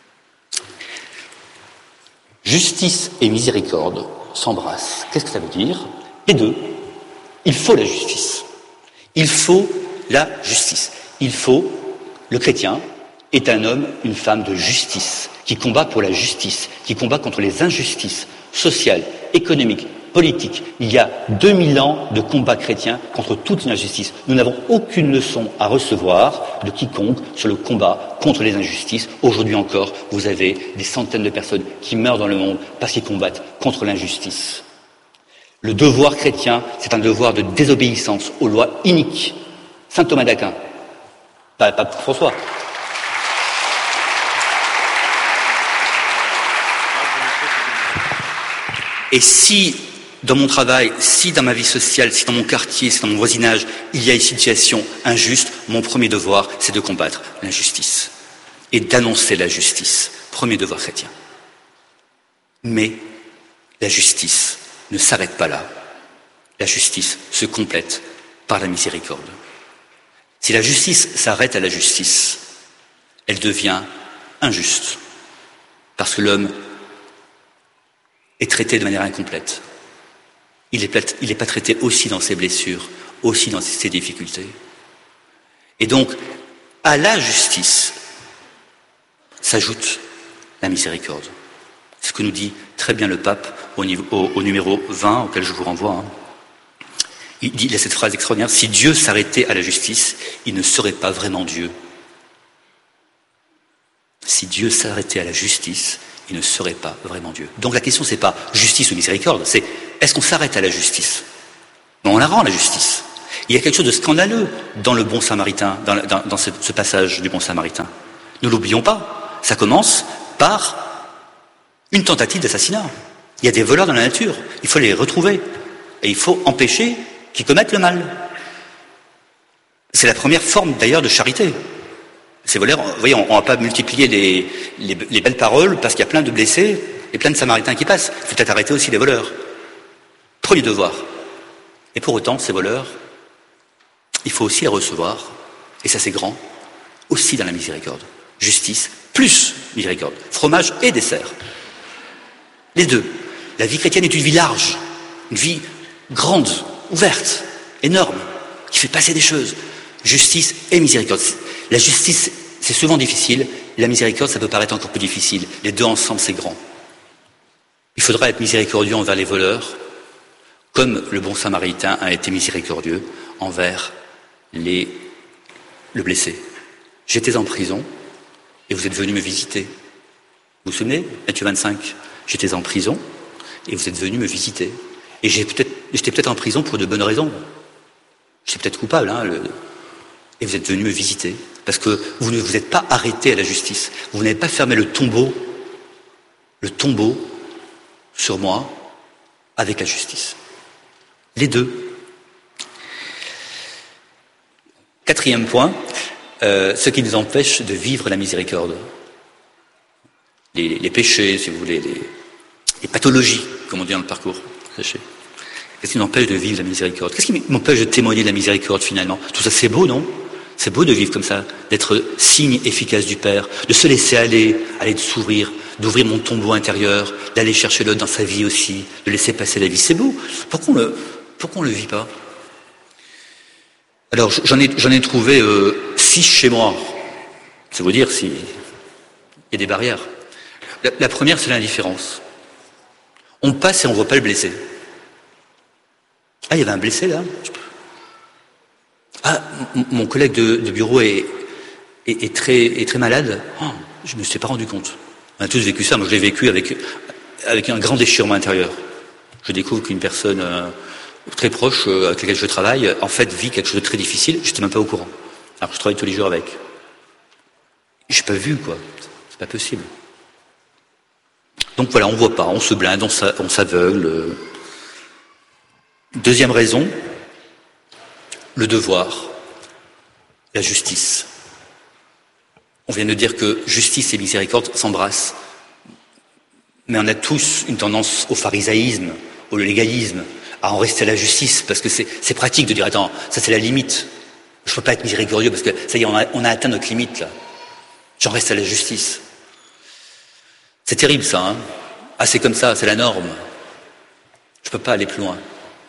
Justice et miséricorde s'embrassent. Qu'est-ce que ça veut dire? Les deux. Il faut la justice. Il faut la justice. Il faut, le chrétien est un homme, une femme de justice, qui combat pour la justice, qui combat contre les injustices sociales, économiques, politique. Il y a deux mille ans de combat chrétien contre toute injustice. Nous n'avons aucune leçon à recevoir de quiconque sur le combat contre les injustices. Aujourd'hui encore, vous avez des centaines de personnes qui meurent dans le monde parce qu'ils combattent contre l'injustice. Le devoir chrétien, c'est un devoir de désobéissance aux lois iniques. Saint Thomas d'Aquin, pas, pas François. Et si dans mon travail, si dans ma vie sociale, si dans mon quartier, si dans mon voisinage, il y a une situation injuste, mon premier devoir, c'est de combattre l'injustice et d'annoncer la justice. Premier devoir chrétien. Mais la justice ne s'arrête pas là. La justice se complète par la miséricorde. Si la justice s'arrête à la justice, elle devient injuste, parce que l'homme est traité de manière incomplète. Il n'est pas traité aussi dans ses blessures, aussi dans ses difficultés. Et donc, à la justice s'ajoute la miséricorde. C'est ce que nous dit très bien le pape au, niveau, au, au numéro vingt, auquel je vous renvoie. Hein. Il dit, il a cette phrase extraordinaire, si Dieu s'arrêtait à la justice, il ne serait pas vraiment Dieu. Si Dieu s'arrêtait à la justice, il ne serait pas vraiment Dieu. Donc la question, c'est pas justice ou miséricorde, c'est est-ce qu'on s'arrête à la justice? Non, on la rend la justice. Il y a quelque chose de scandaleux dans le bon samaritain, dans, dans, dans ce, ce passage du bon samaritain. Ne l'oublions pas. Ça commence par une tentative d'assassinat. Il y a des voleurs dans la nature. Il faut les retrouver. Et il faut empêcher qu'ils commettent le mal. C'est la première forme d'ailleurs de charité. Ces voleurs, vous voyez, on ne va pas multiplier les, les, les belles paroles parce qu'il y a plein de blessés et plein de samaritains qui passent. Il faut peut-être arrêter aussi les voleurs. Premier devoir. Et pour autant, ces voleurs, il faut aussi les recevoir, et ça c'est grand, aussi dans la miséricorde. Justice plus miséricorde. Fromage et dessert. Les deux. La vie chrétienne est une vie large, une vie grande, ouverte, énorme, qui fait passer des choses. Justice et miséricorde. La justice, c'est souvent difficile. La miséricorde, ça peut paraître encore plus difficile. Les deux ensemble, c'est grand. Il faudra être miséricordieux envers les voleurs, comme le bon samaritain a été miséricordieux envers les, le blessé. J'étais en prison et vous êtes venu me visiter. Vous vous souvenez, Matthieu vingt-cinq, j'étais en prison et vous êtes venu me visiter. Et j'ai peut-être, j'étais peut-être en prison pour de bonnes raisons. J'étais peut-être coupable, hein, le... et vous êtes venu me visiter. Parce que vous ne vous êtes pas arrêté à la justice. Vous n'avez pas fermé le tombeau, le tombeau sur moi avec la justice. Les deux. Quatrième point, euh, ce qui nous empêche de vivre la miséricorde. Les, les péchés, si vous voulez, les, les pathologies, comme on dit dans le parcours. Sachez. Qu'est-ce qui m'empêche de vivre la miséricorde? Qu'est-ce qui m'empêche de témoigner de la miséricorde finalement? Tout ça, c'est beau, non? C'est beau de vivre comme ça, d'être signe efficace du Père, de se laisser aller, aller de s'ouvrir, d'ouvrir mon tombeau intérieur, d'aller chercher l'autre dans sa vie aussi, de laisser passer la vie. C'est beau. Pourquoi on le, pourquoi on le vit pas? Alors, j'en ai, j'en ai trouvé euh, six chez moi. C'est vous dire s'il y a des barrières. La, la première, c'est l'indifférence. On passe et on ne voit pas le blessé. Ah, il y avait un blessé là? Ah, m- mon collègue de, de bureau est, est, est, très, est très malade. Oh, je ne me suis pas rendu compte. On a tous vécu ça. Moi, je l'ai vécu avec, avec un grand déchirement intérieur. Je découvre qu'une personne euh, très proche, euh, avec laquelle je travaille, en fait, vit quelque chose de très difficile. Je n'étais même pas au courant. Alors que je travaille tous les jours avec. Je n'ai pas vu, quoi. C'est pas possible. Donc voilà, on ne voit pas, on se blinde, on, s'a, on s'aveugle. Deuxième raison, le devoir, la justice. On vient de dire que justice et miséricorde s'embrassent. Mais on a tous une tendance au pharisaïsme, au légalisme, à en rester à la justice, parce que c'est, c'est pratique de dire, attends, ça c'est la limite. Je ne peux pas être miséricordieux, parce que ça y est, on a, on a atteint notre limite, là. J'en reste à la justice. C'est terrible, ça, hein. Ah, c'est comme ça, c'est la norme. Je ne peux pas aller plus loin.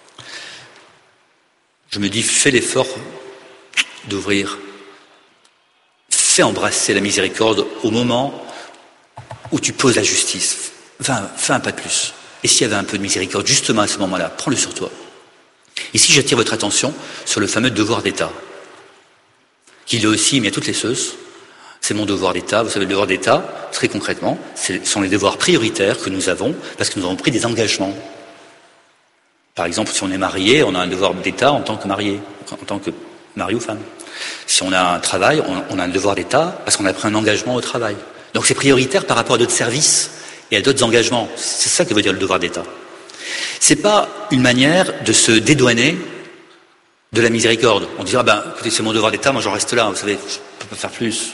Je me dis, fais l'effort d'ouvrir. Fais embrasser la miséricorde au moment où tu poses la justice. Enfin, fais un pas de plus. Et s'il y avait un peu de miséricorde, justement à ce moment-là, prends-le sur toi. Ici, j'attire votre attention sur le fameux devoir d'État, qui là aussi met à toutes les sauces. C'est mon devoir d'État. Vous savez, le devoir d'État, très concrètement, ce sont les devoirs prioritaires que nous avons parce que nous avons pris des engagements. Par exemple, si on est marié, on a un devoir d'État en tant que marié, en tant que mari ou femme. Si on a un travail, on a un devoir d'État parce qu'on a pris un engagement au travail. Donc c'est prioritaire par rapport à d'autres services et à d'autres engagements. C'est ça que veut dire le devoir d'État. C'est pas une manière de se dédouaner de la miséricorde. On dira, ben, écoutez, c'est mon devoir d'État, moi j'en reste là, vous savez, je ne peux pas faire plus.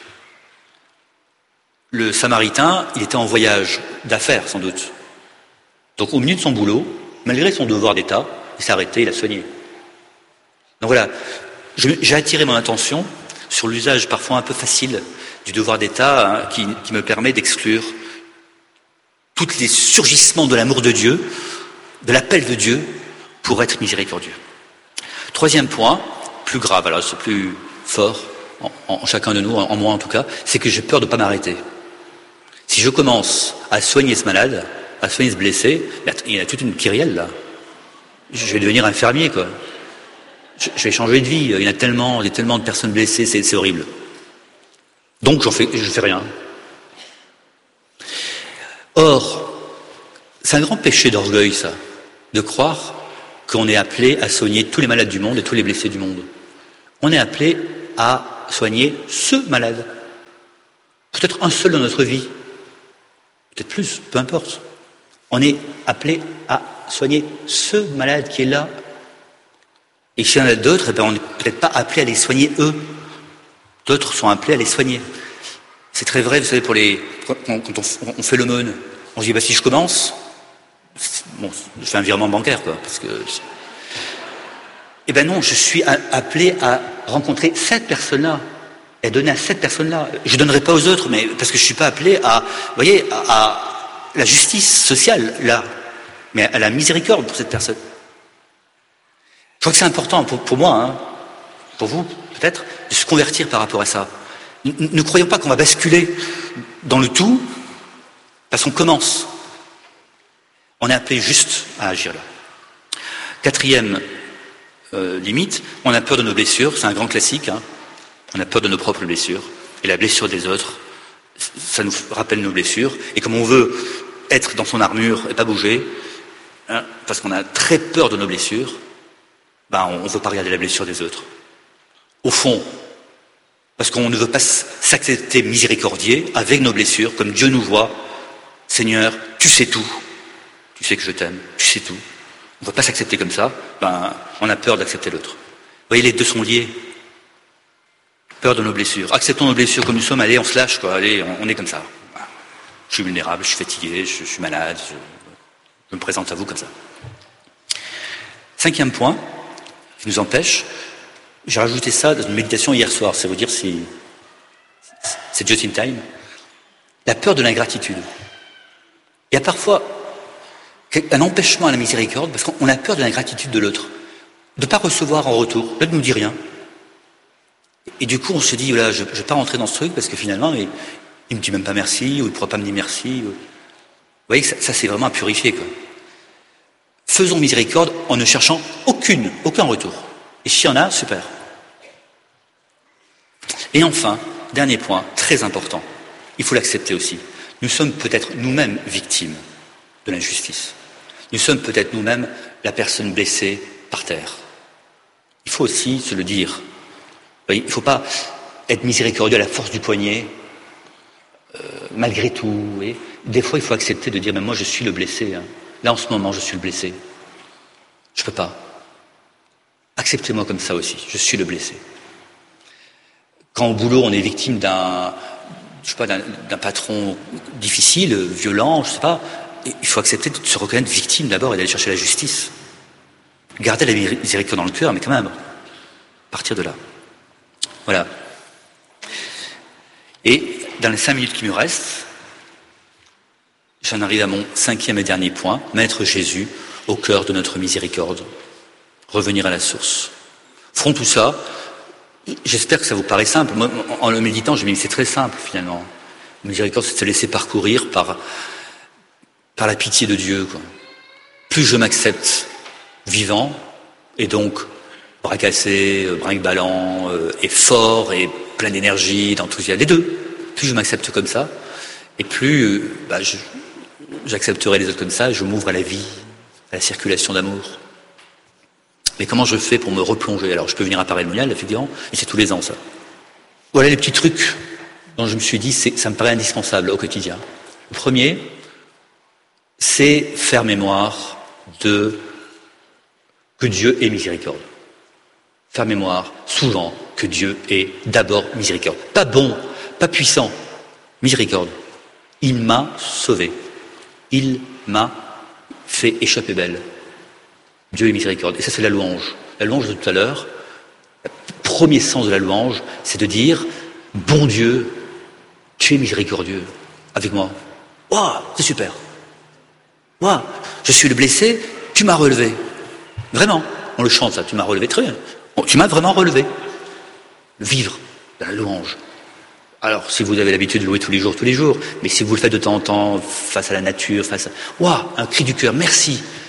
Le Samaritain, il était en voyage d'affaires, sans doute. Donc au milieu de son boulot, malgré son devoir d'État, il s'est arrêté, il a soigné. Donc voilà, je, j'ai attiré mon attention sur l'usage parfois un peu facile du devoir d'État, hein, qui, qui me permet d'exclure tous les surgissements de l'amour de Dieu, de l'appel de Dieu pour être miséricordieux. Troisième point, plus grave, alors c'est plus fort en, en chacun de nous, en, en moi en tout cas, c'est que j'ai peur de ne pas m'arrêter. Si je commence à soigner ce malade, à soigner ce blessé, il y a toute une kyrielle là. Je vais devenir infirmier, quoi. je, je vais changer de vie. Il y en a tellement, il y a tellement de personnes blessées, c'est, c'est horrible. Donc j'en fais, je fais rien. Or, c'est un grand péché d'orgueil, ça, de croire qu'on est appelé à soigner tous les malades du monde et tous les blessés du monde. On est appelé à soigner ce malade. Peut-être un seul dans notre vie. Peut-être plus, peu importe. On est appelé à soigner ce malade qui est là. Et s'il y en a d'autres, eh bien, on n'est peut-être pas appelé à les soigner eux. D'autres sont appelés à les soigner. C'est très vrai, vous savez, pour les quand on, on fait l'aumône, on se dit bah, si je commence, bon, je fais un virement bancaire, quoi, parce que. Eh ben non, je suis appelé à rencontrer cette personne-là et donner à cette personne-là. Je ne donnerai pas aux autres, mais parce que je ne suis pas appelé à, vous voyez, à, à la justice sociale là, mais à la miséricorde pour cette personne. Je crois que c'est important pour, pour moi, hein, pour vous peut-être, de se convertir par rapport à ça. Ne, ne croyons pas qu'on va basculer dans le tout parce qu'on commence. On est appelé juste à agir là. Quatrième euh, limite, on a peur de nos blessures, c'est un grand classique, hein. On a peur de nos propres blessures, et la blessure des autres, ça nous rappelle nos blessures, et comme on veut être dans son armure et pas bouger, hein, parce qu'on a très peur de nos blessures, ben on ne veut pas regarder la blessure des autres. Au fond, parce qu'on ne veut pas s'accepter miséricordieux avec nos blessures, comme Dieu nous voit, Seigneur, tu sais tout, tu sais que je t'aime, tu sais tout. On ne veut pas s'accepter comme ça, ben on a peur d'accepter l'autre. Vous voyez, les deux sont liés. Peur de nos blessures. Acceptons nos blessures comme nous sommes, allez, on se lâche, quoi, allez, on, on est comme ça. Je suis vulnérable, je suis fatigué, je, je suis malade, je, je me présente à vous comme ça. Cinquième point, qui nous empêche, j'ai rajouté ça dans une méditation hier soir, c'est vous dire si c'est just in time, la peur de l'ingratitude. Il y a parfois un empêchement à la miséricorde parce qu'on a peur de l'ingratitude de l'autre, de ne pas recevoir en retour, l'autre ne nous dit rien. Et du coup, on se dit, voilà, je ne vais pas rentrer dans ce truc parce que finalement, il ne me dit même pas merci, ou il ne pourra pas me dire merci. Vous voyez que ça, ça c'est vraiment à purifier, quoi. Faisons miséricorde en ne cherchant aucune, aucun retour. Et s'il y en a, super. Et enfin, dernier point, très important, il faut l'accepter aussi. Nous sommes peut-être nous-mêmes victimes de l'injustice. Nous sommes peut-être nous-mêmes la personne blessée par terre. Il faut aussi se le dire. Il ne faut pas être miséricordieux à la force du poignet, euh, malgré tout. Et des fois, il faut accepter de dire, mais moi, je suis le blessé. Hein. Là, en ce moment, je suis le blessé. Je ne peux pas. Acceptez-moi comme ça aussi. Je suis le blessé. Quand au boulot, on est victime d'un, je sais pas, d'un, d'un patron difficile, violent, je sais pas, il faut accepter de se reconnaître victime d'abord et d'aller chercher la justice. Garder la miséricorde dans le cœur, mais quand même, partir de là. Voilà. Et dans les cinq minutes qui me restent, j'en arrive à mon cinquième et dernier point, mettre Jésus au cœur de notre miséricorde. Revenir à la source. Ferons tout ça. J'espère que ça vous paraît simple. Moi, en le méditant, je me dis c'est très simple finalement. La miséricorde, c'est de se laisser parcourir par, par la pitié de Dieu, quoi. Plus je m'accepte vivant, et donc bras cassés, brinque-ballant, euh, et fort, et plein d'énergie, d'enthousiasme, les deux. Plus je m'accepte comme ça, et plus euh, bah, je, j'accepterai les autres comme ça, et je m'ouvre à la vie, à la circulation d'amour. Mais comment je fais pour me replonger? Alors, je peux venir à Paray-le-Monial, effectivement, et c'est tous les ans, ça. Voilà les petits trucs dont je me suis dit, c'est, ça me paraît indispensable au quotidien. Le premier, c'est faire mémoire de que Dieu est miséricorde. Faire mémoire, souvent, que Dieu est d'abord miséricorde. Pas bon, pas puissant, miséricorde. Il m'a sauvé. Il m'a fait échapper belle. Dieu est miséricorde. Et ça, c'est la louange. La louange de tout à l'heure, le premier sens de la louange, c'est de dire, bon Dieu, tu es miséricordieux avec moi. Waouh, c'est super. Waouh, je suis le blessé, tu m'as relevé. Vraiment, on le chante ça, tu m'as relevé, très bien. Bon, tu m'as vraiment relevé. Vivre dans la louange. Alors, si vous avez l'habitude de louer tous les jours, tous les jours, mais si vous le faites de temps en temps, face à la nature, face à... Waouh, un cri du cœur, merci.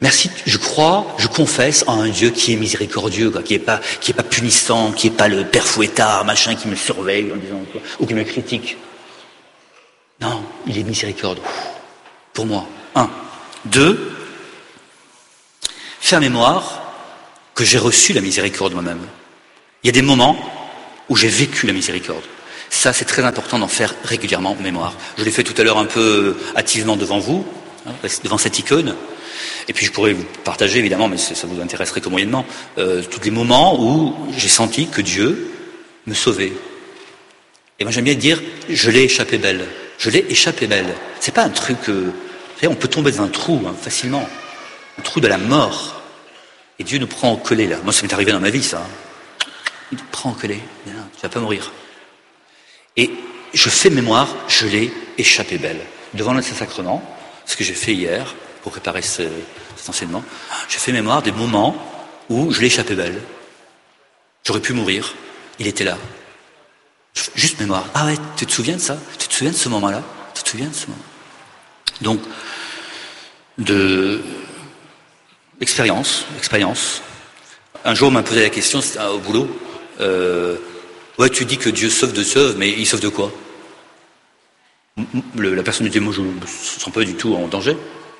Merci, je crois, je confesse en un Dieu qui est miséricordieux, quoi, qui est pas, qui est pas punissant, qui est pas le père fouettard, machin, qui me surveille en disant, quoi, ou qui me critique. Non, il est miséricorde. Pour moi. Un. Deux. Faire mémoire que j'ai reçu la miséricorde moi-même. Il y a des moments où j'ai vécu la miséricorde. Ça, c'est très important d'en faire régulièrement mémoire. Je l'ai fait tout à l'heure un peu hâtivement devant vous, hein, devant cette icône. Et puis je pourrais vous partager, évidemment, mais ça vous intéresserait que moyennement, euh, tous les moments où j'ai senti que Dieu me sauvait. Et moi j'aime bien dire, je l'ai échappé belle. Je l'ai échappé belle. C'est pas un truc... Euh, vous savez, on peut tomber dans un trou, hein, facilement. Un trou de la mort. Et Dieu nous prend en collé, là. Moi, ça m'est arrivé dans ma vie, ça. Il nous prend en collé. Non, tu vas pas mourir. Et je fais mémoire, je l'ai échappé belle. Devant le Saint-Sacrement, ce que j'ai fait hier, pour préparer ce, cet enseignement, j'ai fait mémoire des moments où je l'ai échappé belle. J'aurais pu mourir. Il était là. Juste mémoire. Ah ouais, tu te souviens de ça? Tu te souviens de ce moment-là? Tu te souviens de ce moment? Donc, de... Expérience, expérience. Un jour, on m'a posé la question, c'était au boulot, euh, ouais, tu dis que Dieu sauve de sauve, mais il sauve de quoi? Le, La personne me dit, moi, je ne me sens pas du tout en danger.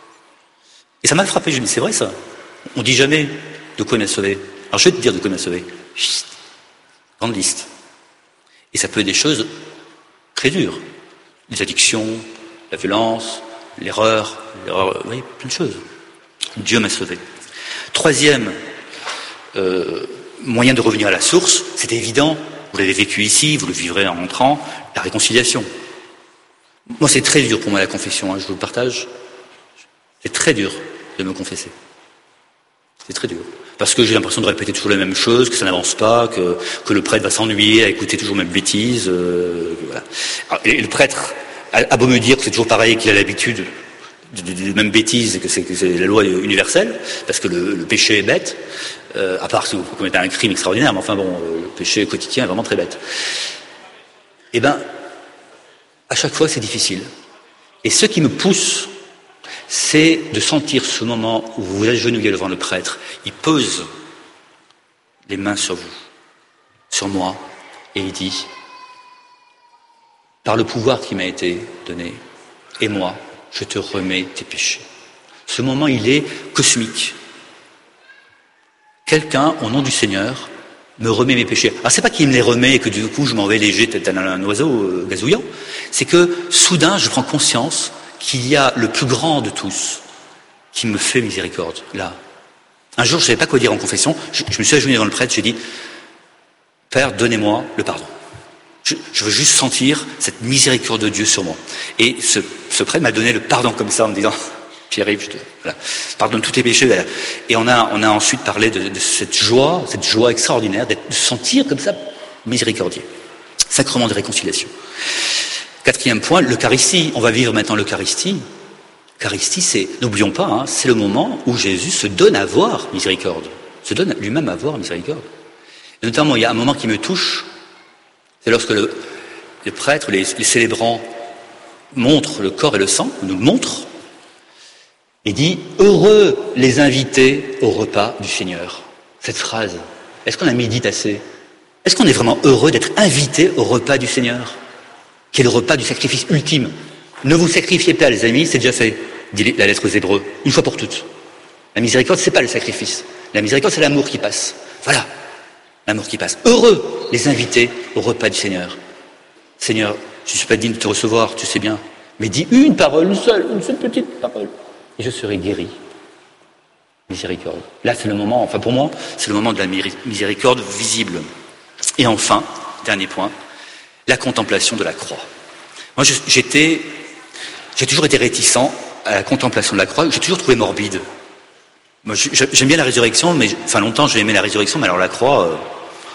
Et ça m'a frappé, je me dis, c'est vrai ça. On ne dit jamais de quoi il m'a sauvé. Alors, je vais te dire de quoi il m'a sauvé. Chut. Grande liste. Et ça peut être des choses très dures. Les addictions, la violence, l'erreur, l'erreur, oui, plein de choses. Dieu m'a sauvé. Troisième euh, moyen de revenir à la source, c'était évident, vous l'avez vécu ici, vous le vivrez en rentrant, la réconciliation. Moi, c'est très dur pour moi la confession, hein, je vous le partage. C'est très dur de me confesser. C'est très dur. Parce que j'ai l'impression de répéter toujours la même chose, que ça n'avance pas, que, que le prêtre va s'ennuyer à écouter toujours les mêmes bêtises. Euh, voilà. Alors, et le prêtre a, a beau me dire que c'est toujours pareil, qu'il a l'habitude des mêmes bêtises, que c'est, que c'est la loi universelle, parce que le, le péché est bête, euh, à part si vous commettez un crime extraordinaire, mais enfin bon, le péché quotidien est vraiment très bête. Eh bien, à chaque fois, c'est difficile. Et ce qui me pousse, c'est de sentir ce moment où vous vous agenouillez devant le prêtre, il pose les mains sur vous, sur moi, et il dit, par le pouvoir qui m'a été donné, et moi, je te remets tes péchés. Ce moment, il est cosmique. Quelqu'un, au nom du Seigneur, me remet mes péchés. Alors, c'est pas qu'il me les remet et que du coup, je m'en vais léger, tel un oiseau euh, gazouillant. C'est que, soudain, je prends conscience qu'il y a le plus grand de tous qui me fait miséricorde, là. Un jour, je ne savais pas quoi dire en confession. Je, je me suis agenouillé devant le prêtre, j'ai dit, Père, donnez-moi le pardon. Je, je veux juste sentir cette miséricorde de Dieu sur moi. Et ce, ce prêtre m'a donné le pardon comme ça en me disant, Pierre-Yves, je te voilà, pardonne tous tes péchés. Voilà. Et on a, on a ensuite parlé de, de cette joie, cette joie extraordinaire d'être, de sentir comme ça miséricordieux. Sacrement de réconciliation. Quatrième point, l'Eucharistie. On va vivre maintenant l'Eucharistie. L'Eucharistie, c'est, n'oublions pas, hein, c'est le moment où Jésus se donne à voir miséricorde. Se donne lui-même à voir miséricorde. Et notamment, il y a un moment qui me touche. C'est lorsque le, les prêtres, les, les célébrants montrent le corps et le sang, nous le montrent, et dit « Heureux les invités au repas du Seigneur ». Cette phrase, est-ce qu'on la médite assez? Est-ce qu'on est vraiment heureux d'être invité au repas du Seigneur, qui est le repas du sacrifice ultime? Ne vous sacrifiez pas, les amis, c'est déjà fait, dit la lettre aux Hébreux, une fois pour toutes. La miséricorde, c'est pas le sacrifice. La miséricorde, c'est l'amour qui passe. Voilà. L'amour qui passe. Heureux les invités au repas du Seigneur. Seigneur, je ne suis pas digne de te recevoir, tu sais bien, mais dis une parole, une seule, une seule petite parole, et je serai guéri. Miséricorde. Là, c'est le moment, enfin pour moi, c'est le moment de la miséricorde visible. Et enfin, dernier point, la contemplation de la croix. Moi, j'étais, j'ai toujours été réticent à la contemplation de la croix, j'ai toujours trouvé morbide. Moi, j'aime bien la résurrection, mais enfin longtemps j'ai aimé la résurrection, mais alors la croix, euh,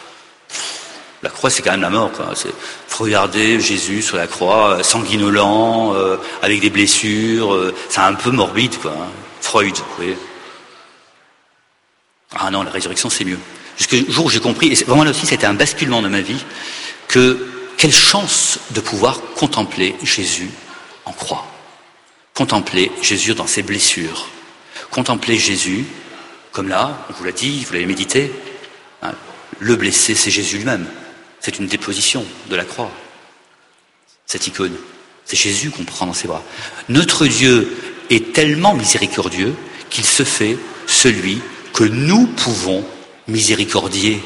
la croix c'est quand même la mort, quoi. C'est, faut regarder Jésus sur la croix, sanguinolent, euh, avec des blessures, euh, c'est un peu morbide, quoi. Hein. Freud, vous voyez. Ah non, la résurrection c'est mieux. Jusqu'au jour où j'ai compris, et c'est, vraiment là aussi c'était un basculement de ma vie, que quelle chance de pouvoir contempler Jésus en croix, contempler Jésus dans ses blessures. Contempler Jésus, comme là, on vous l'a dit, vous l'avez médité, hein, le blessé, c'est Jésus lui-même. C'est une déposition de la croix. Cette icône, c'est Jésus qu'on prend dans ses bras. Notre Dieu est tellement miséricordieux qu'il se fait celui que nous pouvons miséricordier.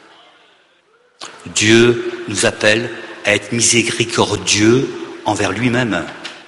Dieu nous appelle à être miséricordieux envers lui-même.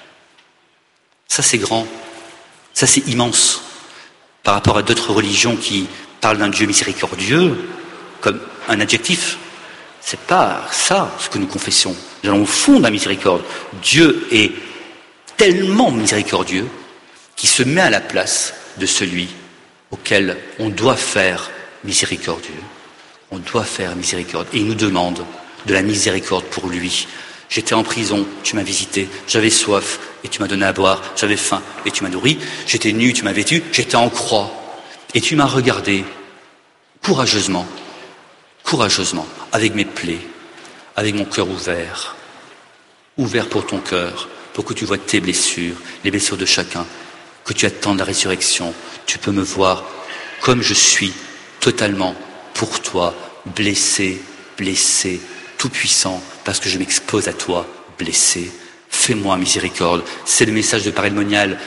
Ça, c'est grand. Ça, c'est immense. Par rapport à d'autres religions qui parlent d'un Dieu miséricordieux comme un adjectif, c'est pas ça ce que nous confessons. Nous allons au fond de la miséricorde. Dieu est tellement miséricordieux qu'il se met à la place de celui auquel on doit faire miséricordieux. On doit faire miséricorde. Et il nous demande de la miséricorde pour lui. J'étais en prison, tu m'as visité. J'avais soif et tu m'as donné à boire. J'avais faim et tu m'as nourri. J'étais nu, tu m'as vêtu. J'étais en croix et tu m'as regardé courageusement, courageusement, avec mes plaies, avec mon cœur ouvert, ouvert pour ton cœur, pour que tu vois tes blessures, les blessures de chacun, que tu attends de la résurrection. Tu peux me voir comme je suis, totalement pour toi, blessé, blessé, tout-puissant, parce que je m'expose à toi, blessé. Fais-moi miséricorde. C'est le message de Père Monial.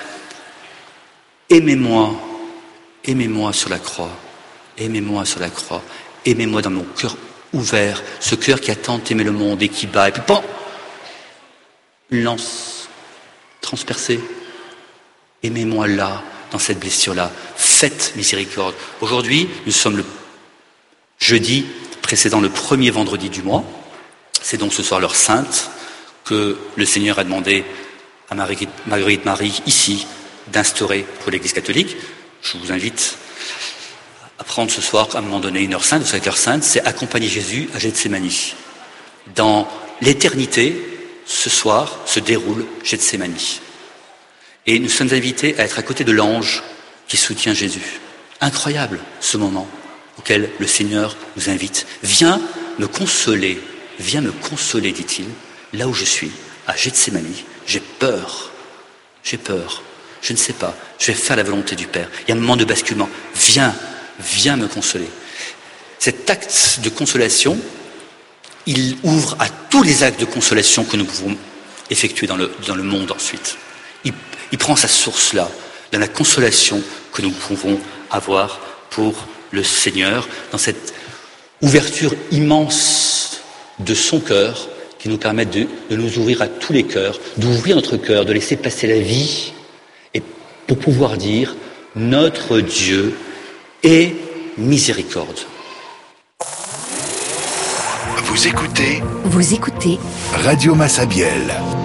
Aimez-moi, aimez-moi sur la croix, aimez-moi sur la croix, aimez-moi dans mon cœur ouvert, ce cœur qui a tant aimé le monde et qui bat, et puis bon, une lance transpercée. Aimez-moi là, dans cette blessure-là. Faites miséricorde. Aujourd'hui, nous sommes le jeudi précédant le premier vendredi du mois. C'est donc ce soir l'heure sainte que le Seigneur a demandé à Marguerite, Marguerite Marie, ici, d'instaurer pour l'Église catholique. Je vous invite à prendre ce soir, à un moment donné, une heure sainte. Cette heure sainte, c'est accompagner Jésus à Gethsémani. Dans l'éternité, ce soir, se déroule Gethsémani. Et nous sommes invités à être à côté de l'ange qui soutient Jésus. Incroyable ce moment auquel le Seigneur nous invite. Viens me consoler, viens me consoler, dit-il, là où je suis, à Gethsémani. J'ai peur, j'ai peur, je ne sais pas, je vais faire la volonté du Père. Il y a un moment de basculement. Viens, viens me consoler. Cet acte de consolation, il ouvre à tous les actes de consolation que nous pouvons effectuer dans le, dans le monde ensuite. Il, il prend sa source là, dans la consolation que nous pouvons avoir pour le Seigneur, dans cette ouverture immense de son cœur, qui nous permet de, de nous ouvrir à tous les cœurs, d'ouvrir notre cœur, de laisser passer la vie, et pour pouvoir dire, notre Dieu est miséricorde. Vous écoutez Vous écoutez Radio Massabielle.